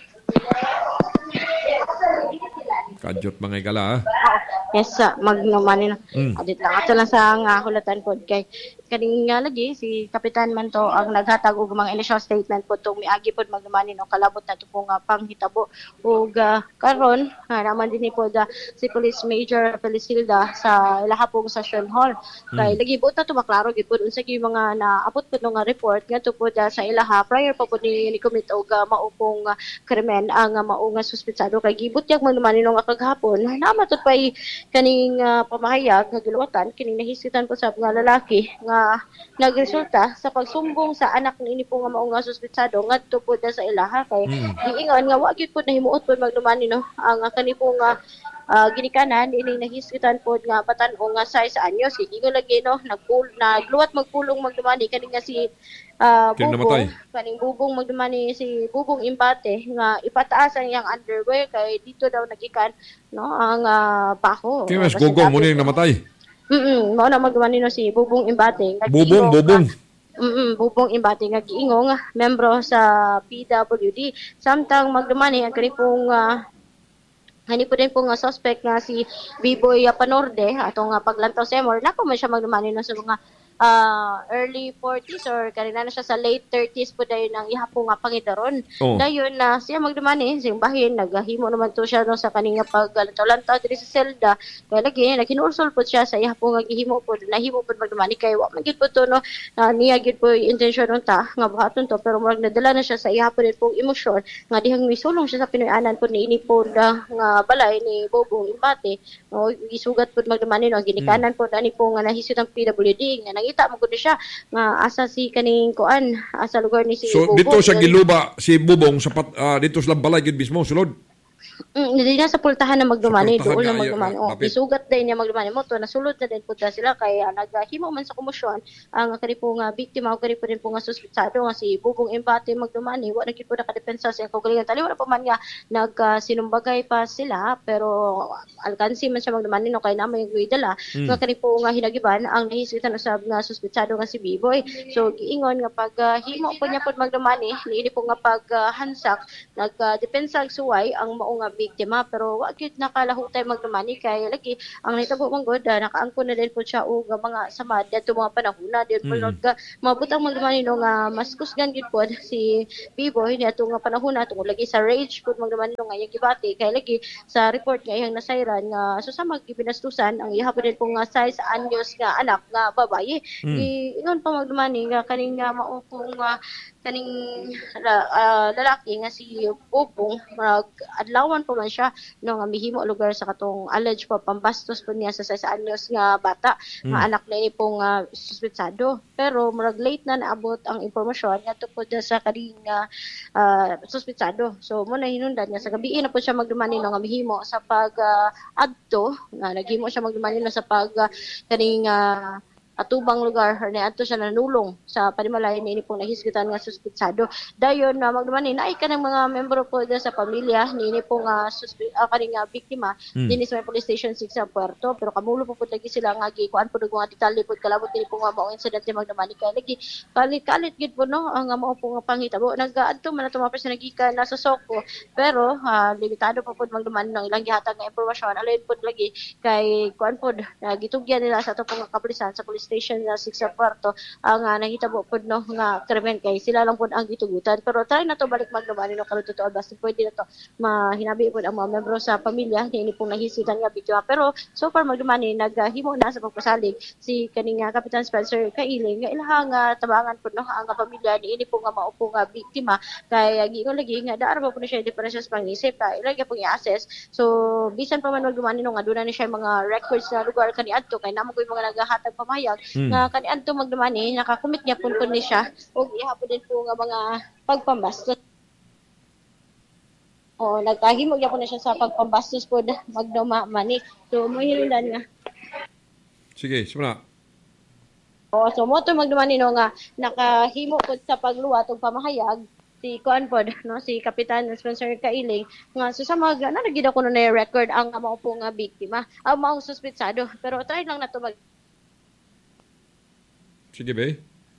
Kadyot mga igala ha? Yes, uh, magnumanin na. Mm. Adit lang. Ato lang sa nga hulatan po kay kaning nga lagi si Kapitan man to ang naghatag og mga initial statement po tong miagi pod magnumanin o kalabot na to po nga panghitabo ug uh, karon uh, naman din po da si Police Major Felicilda sa ilaha pong session hall. Kay mm. lagi po ta to maklaro gid pod unsa gyud mga naabot po nga report ngadto po da sa ilaha prior pa po ni, ni commit og uh, maupong uh, krimen ang uh, mao nga suspetsado kay gibot yag magnumanin nga kaghapon naman to pay kaning uh, pamahayag nga giluwatan kining nahisitan po sa mga lalaki nga nagresulta sa pagsumbong sa anak ni ini po nga mao nga suspetsado ngadto po sa ilaha kay mm. giingon nga wa gyud po nahimuot po magdumani no ang uh, kani po nga uh, ginikanan ini nahisgitan po nga batan-o nga size anyos giingon lagi no nagpul nagluwat magpulong magdumani kani nga si uh, Bubong kaning Bubong magdumani si Bubong Imbate nga ipataas ang iyang underwear kay dito daw nagikan no ang uh, baho. Kini mas gugong mo ni namatay. Mm, mao na magduman nino si Bubong Imbate. Bubong, Bubong. Mm, Bubong Imbate nga giingong membro sa P W D. Samtang magduman ni ang kani pong uh, hani po din pong uh, suspect nga si B-Boy uh, Panorde atong uh, paglantaw sa Emor. Nako man siya magduman nino sa mga uh, early forties or kanina na siya sa late thirties po dayon ang ihapo nga pangidaron. Oh. Dayon na uh, siya magdumani sing bahin naghimo naman to siya no sa kaninga paglantaw-lantaw diri sa selda. Kaya lagi nakinursol po siya sa ihapo nga gihimo po nahimo po magdumani kay wa man gid po to no uh, niya gid po intention unta nga buhaton to pero murag nadala na siya sa ihapo din pong emosyon nga dihang misulong siya sa Pinoy-anan po ni ini po da, nga balay ni Bubong Imbate. No gisugat po magdumani no ginikanan hmm. po ani po nga nahisud ang P W D nga nangita mo gud siya nga asa si kaning kuan asa lugar ni si so, Bubong. So dito sa giluba si Bubong sa uh, dito sa balay gid mismo sulod. Mm, hindi na sa pultahan na magdumani, doon na magdumani. Oh, isugat din niya magdumani mo to, nasulod na din po sila kaya naghimo man sa komosyon ang kani po nga biktima o kani po din po nga suspetsado nga si Bubong Imbate magdumani, wa na gid po nakadepensa sa kaugalingon. Tali wala pa man nga nagsinumbagay pa sila pero alkansi man siya magdumani no kay namay yung dala mm. nga kani po nga hinagiban ang nahisitan usab nga suspetsado nga si B-Boy. So giingon nga pag uh, himo po niya pod magdumani, niini po nga pag uh, hansak nagdepensa uh, suway ang mao nga biktima pero wa gyud nakalahutay magdumani kay lagi ang nitabo man gud uh, nakaangkon na din po siya og mga samad adto mga panahon na din po mm. ga mabutang magdumani no nga mas kusgan gyud po si B-Boy ni ato nga panahon na tungod lagi sa rage pud magdumani no nga iyang gibati kay lagi sa report nga iyang nasayran nga susama gibinastusan ang iha din po nga size anyos nga anak nga babaye mm. ingon pa magdumani nga kaning nga mao kung uh, kaning uh, lalaki nga si Bubong mag adlawan pa man siya no nga mihimo lugar sa katong alleged pa pambastos po niya sa sa anyos nga bata mm. nga anak na ni pong uh, suspetsado pero murag late na naabot ang impormasyon nga tungkol sa kaning uh, uh, suspetsado so mo na hinundan nga sa gabi na po siya magdumani no nga mihimo sa pag uh, adto nga naghimo siya magdumani no sa pag uh, kaning uh, atubang lugar ni adto siya nanulong sa panimalay ni pong nahisgitan nga suspetsado dayon na uh, magdumani na ay kanang mga membro po sa pamilya ni ni pong uh, suspe uh, kaning uh, biktima mm. dinhi sa police station six sa Puerto pero kamulo po pud lagi sila nga gikuan pud mga detalye pud kalabot ni pong uh, mao insidente magdumani kay lagi kalit-kalit gid po no ang uh, mao pong panghitabo nag-adto man ato mga person nagikan na sa Soko pero uh, limitado pa pud magdumani ng ilang gihatag nga impormasyon alin pud lagi kay kuan pud uh, gitugyan nila sa ato pong kapulisan sa police station na six sa kwarto ang uh, nahitabo po no nga krimen kay sila lang po ang gitugutan. Pero try na to balik magdumani no karon totoo basta pwede na to mahinabi po ang mga membro sa pamilya ni po nahisitan nga biktima. Pero so far magdumani naghimo na sa pagpasalig si kaning uh, Kapitan Spencer Kailing nga ilahang uh, tabangan po no ang uh, pamilya ni ini po nga maupo nga biktima kay uh, giingon lagi nga daara pa po na siya diferensya sa pangisip ta ilagay po i-assess. So bisan pa man magdumani no nga doon na siya mga records na lugar kaniadto kay namo koy mga nagahatag pamayag hmm. nga kaniadto magdumani nakakumit niya pun ni siya ug ihapon din po nga mga pagpambastos. O nagkahimo gyapon na siya sa pagpambastos po magduma mani. So mo hirindan nga. Sige, simula. O so mo to magdumani no nga nakahimo po sa pagluwat ug pamahayag si Kuan pod no si Kapitan Spencer Kailing nga so sa mga na nagida ko na record ang mao po nga biktima ang maong suspetsado pero try lang na to mag. Sige be.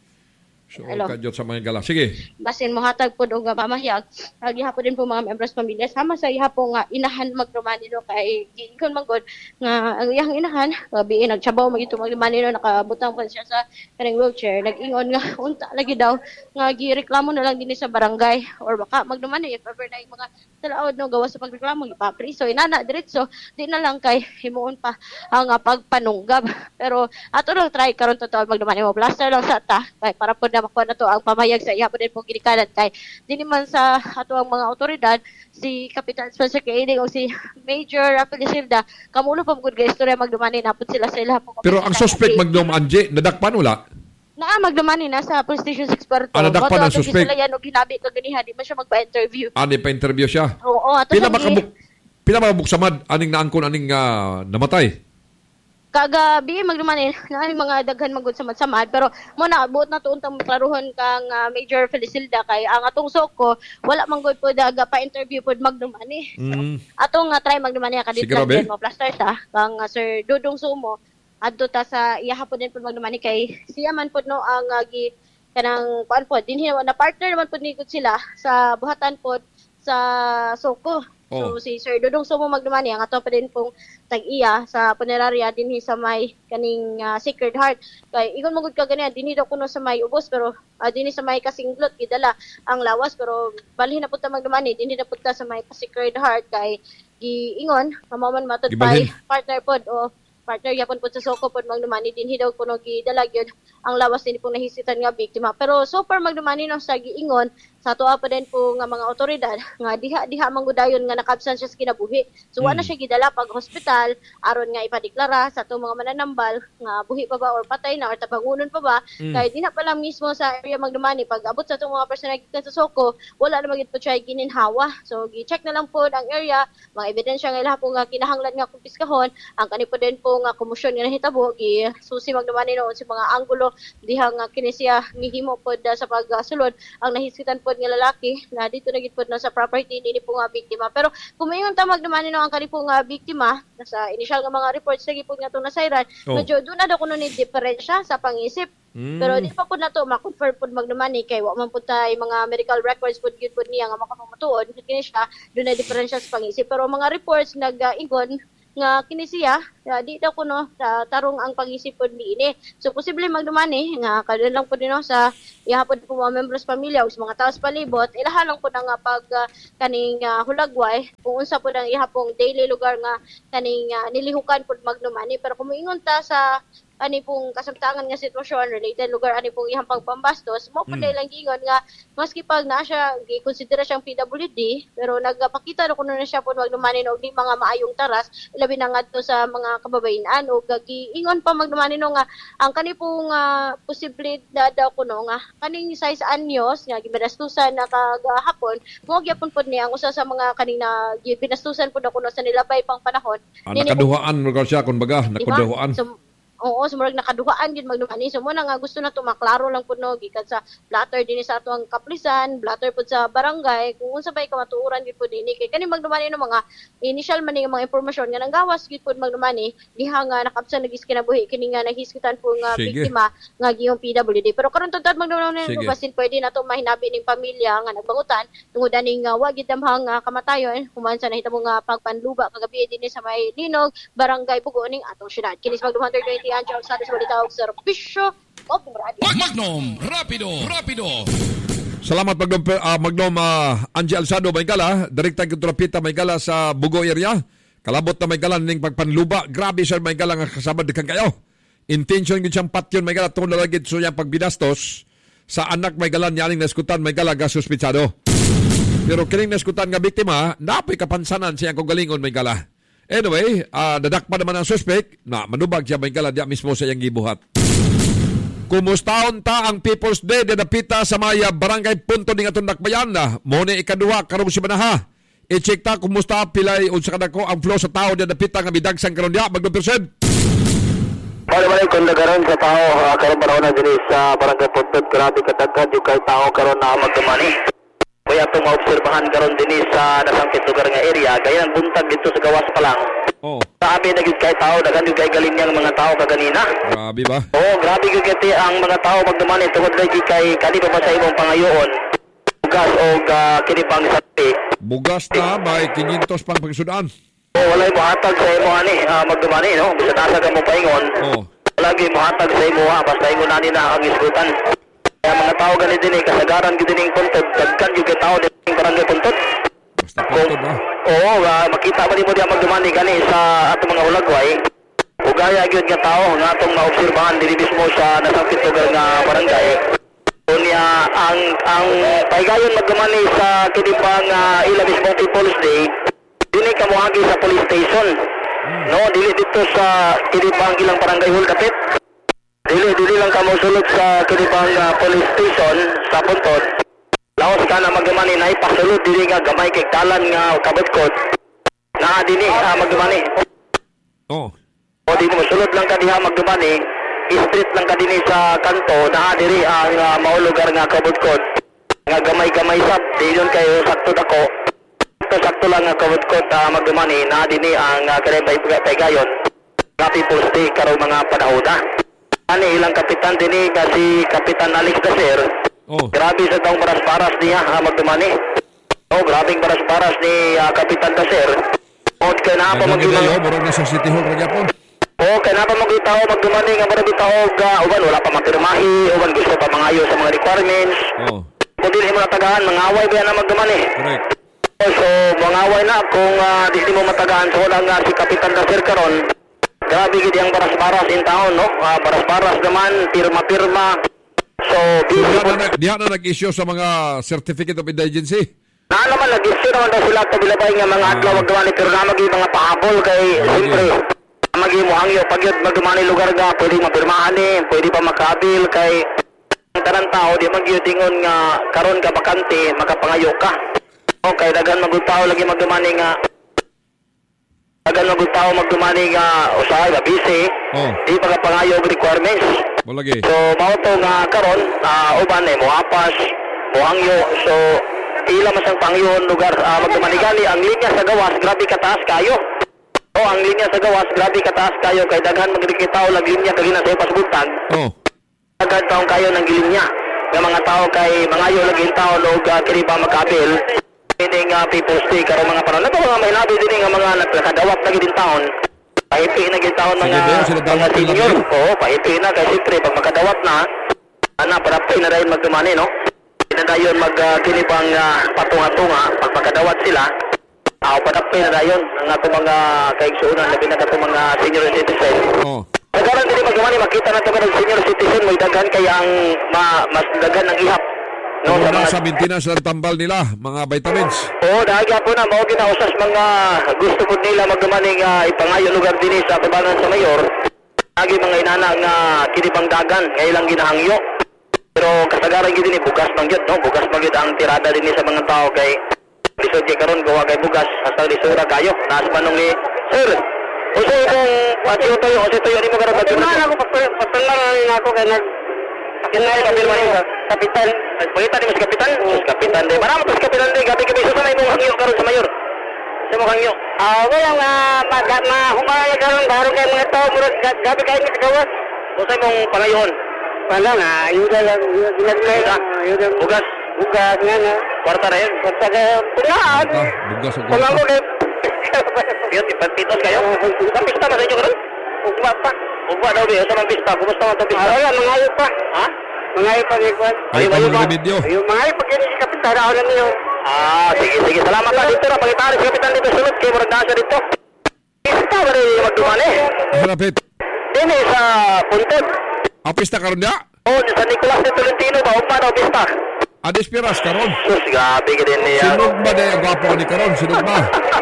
So kadyo sa mga gala. Sige. Basin mo hatag pod og pamahayag ag ihapon din po mga members pamilya sama sa ihapon nga inahan magdumani no kay giingkon man gud nga ang iyang inahan gabi nagtrabaho magito magdumani no nakabutang pa siya sa kaning wheelchair nag-ingon nga unta lagi daw nga gireklamo na lang dinhi sa barangay or baka magdumani if ever na mga talaod no gawas sa pagreklamo ipapriso inana diretso di na lang kay himuon pa ang uh, pagpanunggab pero ato lang try karon totoo magdumani mo plaster lang sa ta kay para pod na makuha na to ang pamayag sa ihapon din pong ginikanan kay di naman sa ato ang mga otoridad si Kapitan Spencer Kailing o si Major Rafael Silda kamulo pa gud ga istorya magdumani napod sila sa ilang pong pero ang suspect magdum anje nadakpan wala naa magdumani na sa police station six Puerto ah, nadakpan ang suspect sila yan og hinabi kag ganiha di man siya magpa-interview ah di pa-interview siya oo ato pila makabuk pila makabuksamad aning naangkon aning uh, namatay kagabi magdumani na mga daghan magud samad-samad pero mo na buot na tuon tang klaruhon kang uh, Major Felicilda kay ang atong soko wala man gud pod daga pa interview pod magdumani so, mm. atong uh, try magdumani kadit lang mo plaster ta kang uh, Sir Dudong Sumo adto ta sa iyahapon din pod magdumani kay siya man pod no ang uh, gi kanang kuan pod dinhi na partner naman pod ni sila sa buhatan pod sa soko. Oh. So si Sir Dudong Sumo magdumani ang ato pa din pong tag-iya sa punerarya dinhi sa may kaning uh, Sacred Heart kay igon magud ka ganiya dinhi daw kuno sa may ubos pero uh, dinhi sa may Kasinglot gidala ang lawas pero balhin na pud ta magdumani dinhi na pud ta sa may Sacred Heart kay giingon mamaman matod pay partner pod o partner yapon po sa soko pod magdumani dinhi daw kuno gidala gyud ang lawas dinhi pong nahisitan nga biktima pero so far magdumani no sa giingon sa tuwa pa din po nga mga otoridad nga diha diha manggudayon nga nakabsan siya sa kinabuhi so wala mm. siya gidala pag hospital aron nga ipadeklara sa atong mga mananambal nga buhi pa ba or patay na or tabangunon pa ba mm. kay dinha pa lang mismo sa area magdumani pag abot sa atong mga personal sa soko wala na magid po siya gininhawa so gi-check na lang po ang area mga ebidensya nga ilaha po nga kinahanglan nga kumpiskahon ang kani po din po nga komosyon nga nahitabo gi susi magdumani noon sa mga anggulo diha nga kini siya mihimo pod sa pagsulod ang nahisitan po nga lalaki na dito na gid na sa property ni po nga biktima pero kung mayon ta magdumani no ang kani po nga biktima sa initial nga mga reports lagi po nga to nasayran oh. medyo do na daw kuno ni diferensya sa pangisip mm. pero di pa pud na to ma-confirm pud magdumani kay wa man pud tay mga medical records pud gyud pud niya nga makapamatuod kini siya do na diferensya sa pangisip pero mga reports nag-ingon nga kini siya uh, di daw kuno uh, tarong ang pag-isip pod niini so posible magdumani nga kadto lang pud no sa ihapon po mga members pamilya ug mga taos palibot ilaha lang pud nga pag uh, kaning uh, hulagway kung unsa pud ang ihapong daily lugar nga kaning uh, nilihukan pud magdumani pero kung moingon ta sa ani pong kasamtangan nga sitwasyon related lugar ani pong ihang pagpambastos mo pud mm. lang gingon nga maski pag na siya gikonsidera siyang P W D pero nagpakita na kuno na siya pud magdumani og di mga maayong taras labi na ngadto sa mga kababayen-an og giingon pa magdumani no nga ang kani pong uh, posible daw kuno nga kaning size anyos nga gibinastusan na kagahapon mo gyapon pud ni ang usa sa mga kanina gibinastusan pud kuno sa nilabay pang panahon ah, nakaduhaan mo siya kun baga nakaduhaan so, oo, sumurag nakaduhaan gid magdumani. So mo na nga gusto na to maklaro lang pud no gikan sa blatter dinhi sa ato ang kaplisan, blatter pud sa barangay kung unsa bay ka matuoran gid pud dinhi kay kani magdumani no mga initial man nga mga impormasyon nga nanggawas gid pud magdumani diha nga nakabsan nagis kinabuhi kini nga nahiskitan po nga Sige. biktima nga gihong P W D. Pero karon tuntad magdumani no basin pwede na to mahinabi ning pamilya nga nagbangutan tungod ani nga wa gid damhang uh, kamatayon human sa nahitabo nga pagpanluba kagabi dinhi sa may Linog, barangay Bugo ning atong syudad. Kinis magdumani ni Anjo Alsado sa balita og serbisyo. Magnum Rapido, Rapido. Salamat Magnum, uh, Magnum uh, Angie Alsado Maygala, direkta Kutrapita Maygala sa Bugo area. Kalabot na Maygala ning pagpanluba. Grabe sir Maygala nga kasama dekan kayo. Intention gid siyang patyon Maygala tungod na lagid so yang pagbinastos sa anak Maygala nyaning naskutan Maygala ga suspitsado. Pero kining naskutan nga biktima, napoy kapansanan siyang kagalingon Maygala. Anyway, uh, dadakpa naman ang suspect na manubag siya Maygala diya mismo sa iyang gibuhat. Kumustaon ta ang People's Day de dapita sa Maya Barangay Punto ning atong Dakbayan na mo ni ikaduha karong si Manaha. I-check ta kumusta pilay unsa kadako ang flow sa tao de dapita nga midagsang karon dia magno percent. Balik-balik kung nagaroon sa tao uh, karon panahon na din sa Barangay Punto grabe kadaghan yung kay tao karon na magdumani. Kaya itong maobserbahan karon din sa nasangkit lugar nga area kaya ang buntag dito sa gawas pa lang. Oh. Sabi na gid kay tao, daghan gid kay galing niyang mga tao kaganina. Grabe ba? Oo, grabe gid kay ang mga tao magdumani tungod lagi kay kani pa sa imong pangayoon. Bugas o uh, kini pang sapi. Bugas na by quinientos pang pagsudan. Oo, walay mo hatag sa imo ani uh, magdumani no. Bisan asa ka mo paingon. Oo. Lagi mo hatag sa imo ha, basta ingon ani na ang isgutan. Kaya mga tao ganit din eh, kasagaran gid ning Puntod, dagkan gid kay tao din Barangay Puntod. Basta Puntod ba? Oo, uh, makita ba nimo diya magdumani gani sa atong mga ulagway. Ugaya gyud nga tao nga atong maobserbahan dili mismo sa nasangkit lugar nga barangay. Unya ang ang paygayon magdumani sa kini pang uh, ila mismo People's Day. Dili ka moagi sa police station. Hmm. No, dili dito sa kini pang ilang barangay hall kapit. Dili dili lang ka mosulod sa kini pang uh, police station sa Puntod. Laos ka na magdumani na ipasulod dili nga gamay kay talan nga kabadkot. Na dini uh, magdumani. Oh. O di mo sulod lang ka diha magdumani, street lang ka dinhi sa kanto na diri ang uh, mao lugar nga kabadkot. Nga gamay-gamay sab diyon kayo sakto dako. Sakto lang nga kabadkot uh, magdumani na dini ang uh, kanay paygayon. Nga People's Day karong mga panahon. Ani ilang kapitan dinhi nga si Kapitan Alex Dacer. Oh. Grabe sa taong baras-baras niya ha, magdumani. Oh, grabing baras-baras ni uh, Kapitan Dacer. O, kaya na pa mag-ilang... Murag na sa City Hall Ragyapon. O, kaya na pa mag-itaw, magdumani nga marami tao ga, uban, wala pa mapirmahi, uban, gusto pa mangayo sa mga requirements. Oh. Kung di mo natagahan, mangaway ba yan na magdumani? Correct. O, so, mangaway na kung uh, di mo matagahan. So, wala nga si Kapitan Dacer karon. Grabe gid ang baras-baras in town, no? Uh, baras-baras naman, pirma-pirma. So, busy so, na, diha na nag-issue sa mga Certificate of Indigency? Na naman, nag-issue naman daw sila kabilabay nga mga adlaw uh, magdumani pero na magi mga pahabol kay uh, siyempre yeah. Magi mo hangyo pag yun magdumani lugar nga pwede mapirmahan eh, pwede pa makabil kay ang tanang tao di magyutingon nga karon ka bakante makapangayo ka. Okay, dagan magutaw lagi magdumani nga dagan magutaw magdumani nga usahay ba busy. Oh. Di pagapangayo requirements. Malagi. So, mao to nga karon uh, uban eh mo apas, mo hangyo. So, ila mas ang pangyon lugar uh, magdumanigali ang linya sa gawas grabe kataas kayo. O ang linya sa gawas grabe kataas kayo kay daghan magdikitaw lag linya kay na sa pasbutan. Oh. Daghan taong kayo ng linya nga mga tao kay mangayo lagi tao og uh, kini ba makabil. Ini nga People's Day karon mga paron. Nato mga may labi dinhi nga mga nakadawat lagi din taon. Pahipi na gid taon mga mga senior. Oo, pahipi na kay siyempre pag makadawat na ana para pay na rin magdumani no. Nadayon mag uh, kinibang uh, patunga-tunga pag magkadawat sila aw uh, padapay na dayon ang ato mga kaigsuonan labi na ato mga senior citizen. Oh. Kagaran dili magdumani makita nato nga senior citizen may daghan kay ang ma, mas daghan ang ihap. No, sa mga sa maintenance ng tambal nila, mga vitamins. Oo, dahil po na mao ginausas mga gusto po nila magdumani nga ipangayo lugar dinhi sa tubanan sa mayor. Lagi mga inana nga kinibang dagan ngay lang ginahangyo. Pero kasagaran gid ni bugas man gyud no, bugas man gyud ang tirada dinhi sa mga tao kay biso di karon gawa kay bugas hasta di sura kayo. Nas manong ni sir. Usa kung pati to yo, usa to yo ni mo karon sa na ako patulang na ako kay nag kinay ka bilman sa kapitan. Pagita ni mas kapitan, mas kapitan de. Maramo pas kapitan de gabi gabi sa may mong hangyo karon sa mayor. Sa mong hangyo. Ah, wala nga mag ma humay karon baro kay mga tao murag gabi kay ni gawas. Usa mong pangayon. Wala nga, ayuda lang, ginagmay ka. Bugas. Bugas nga nga. Kwarta na yun. Kwarta kayo. Pulaan. Bugas o kwarta. Pagamo kayo. Yun, ipantitos kayo. Kapista ba sa inyo karon? Ugma pa. Ugba daw bi, sa mga pista, kumusta man to pista? Ah, wala, mangayo pa. Ha? Mangayo pa ni Kwan. Ay, Mayo pa video. Yung mangayo pa kini si Kapitan ako na niyo. Ah, sige, sige. Salamat na dito na. Pangitari si Kapitan dito. Sulod kayo murag nasa dito. Pista ba rin magduman eh? Rapid. Dini sa Puntod. Ah, pista karon dia? Oh, sa Nicolas de Tolentino ba? Ugba daw pista. Adis piras karon. Sus, gabi ka din niya. Sinog ba na yung gwapo ni karon? Sinog ba?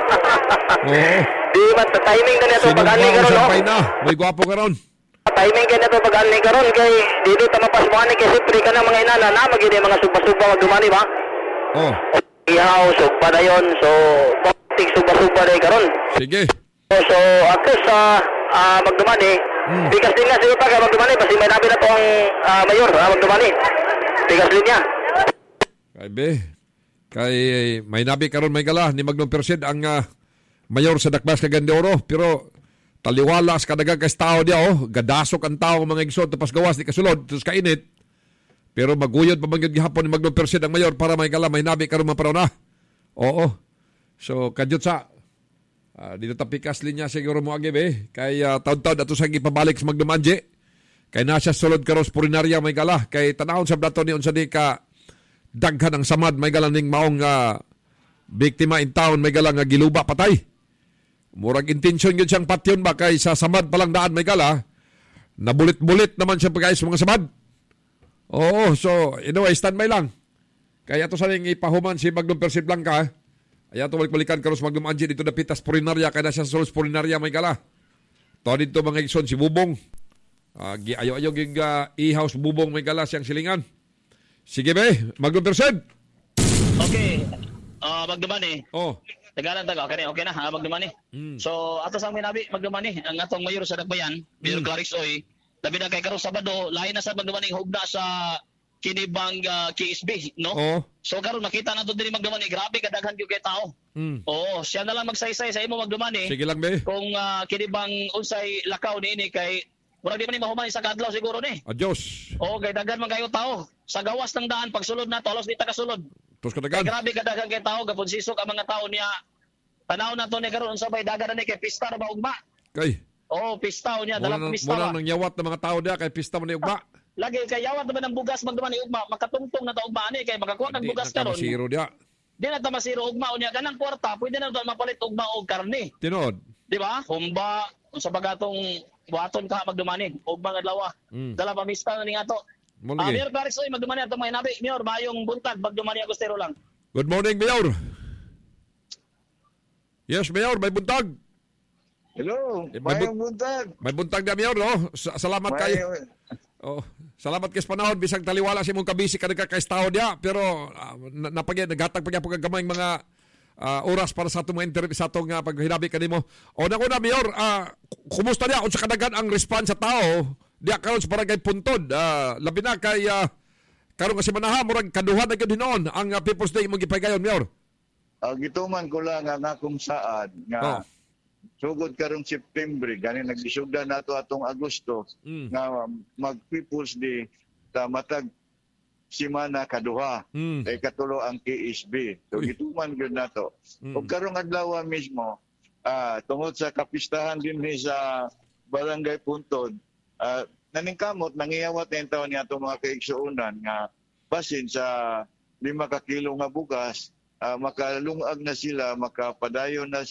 Oo. Di man, timing na nito Sinog pag-anli ba karon, no? usapay na? May gwapo karon. Timing ka nito pag-anli karon kay dito ta mapasmuhan ni kay siyempre ka na mga inana na magini mga suba-suba magdumani ba? Oh. Ihaw, sugpa na yun. So, pagtik suba-suba na karon. Sige. So, so ako sa uh, magdumani, hmm. bigas din nga siya pa ka magdumani kasi may nabi na to ang uh, mayor uh, magdumani. Bigas din niya. Kay be, kay may nabi karon may gala ni Magnum Persid ang uh, mayor sa Dakbas Cagayan de Oro, pero taliwala sa kadagang kas tao dia oh, gadasok ang tao mga igsoon tapos gawas di kasulod, tapos kainit. Pero maguyod pa bangyod gihapon ni Magnum Persid ang mayor para may gala may nabi karon maparon na. Oo. So kadyot sa uh, dito tapikas linya siguro mo agi be, kay uh, taon-taon ato sa gipabalik sa Magnum Anje. Kay nasa sulod karon purinarya may gala, kay tanahon sa dato ni unsa di ka daghan ang samad may galang ning maong uh, biktima in town may galang uh, giluba patay. Murag intensyon yun siyang patyon ba kay sa samad palang daan may gala nabulit-bulit naman siya pagkais mga samad. Oo, so anyway, standby lang. Kaya ito sa ning ipahuman si Magnum Persid Blanca. Ay ato balik-balikan karon sa Magnum Anje dito na pitas purinarya kay na siya sa purinarya may gala. To dito mga igsoon si Bubong. Uh, ayo-ayo ging uh, i-house Bubong may gala siyang silingan. Sige be, Magnum Persid. Okay. Ah, uh, magdumani. Oh. Tagalan taga, okay na, okay na, ha, magdumani. Mm. So, ato sang minabi, magdumani, ang atong mayor sa Dakbayan, Mayor mm. Clarix Oy, labi na kay karong Sabado, lain na sa magdumani hugna sa kinibang uh, K S B, no? Oh. So karon makita nato diri magdumani, grabe kadaghan gyud kay tao. Mm. Oo, siya na lang magsaysay sa imo magdumani. Sige lang be. Kung uh, kinibang unsay lakaw niini kay mura di man ni mahuman sa kadlaw siguro ni. Adios. Oo, kay daghan man kayo tao. Sa gawas ng daan pagsulod na tolos di ta kasulod. Tos kadagan. Grabe kadaghan kay tao gapon sisok ang mga tao niya. Tanaw na to ni karon unsa bay daghan na ni kay pista ra ba ugma. Kay. Oo, pista niya dalang pista. Muna nang yawat ng mga tao dia kay pista man ni ugma. Lagi kay yawat naman ng bugas magduman ni ugma, makatungtong na ta ugma ani kay makakuha ng bugas karon. Di na masiro dia. Di na ta masiro ugma unya kanang kwarta, pwede na to mapalit ugma og karne. Tinod. Di ba? Humba unsa bagatong buhaton ka magdumani ugma nga adlaw. Mm. Dala pamista na ning ato. Ah, Mayor Clarix Oy, magdumani ato may nabi. Mayor, mayong buntag magdumani Agostero lang. Good morning, Mayor. Yes, Mayor, may buntag. Hello, may mayong buntag. May buntag na, Mayor, no? Salamat may... kayo. Oh, salamat kay panahon bisag taliwala si mong kabisi ka nagkakaistaho dia, pero uh, napagyan nagatag pagya paggamay mga uh, oras para sa atong mga interview sa atong uh, paghinabi kanimo. O na una, Mayor, uh, kumusta dia unsa kadagan ang response sa tao? Dia karon sa barangay Puntod, uh, labi na kay uh, karon kasi manaha murag kaduha na gyud hinon ang uh, People's Day imong gipahigayon, Mayor. Uh, gituman ko lang ang akong saad nga oh. Sugod karong September gani nagdisugdan nato atong Agosto mm. nga mag People's Day ta matag simana kaduha mm. kay katulo ang K S B. So Uy. Gituman gyud nato. Mm. Ug karong adlaw mismo uh, tungod sa kapistahan din sa Barangay Puntod uh, naningkamot nangiyawat ang taon ni atong mga kaigsuonan nga basin sa lima ka kilo nga bugas uh, makalungag na sila makapadayon na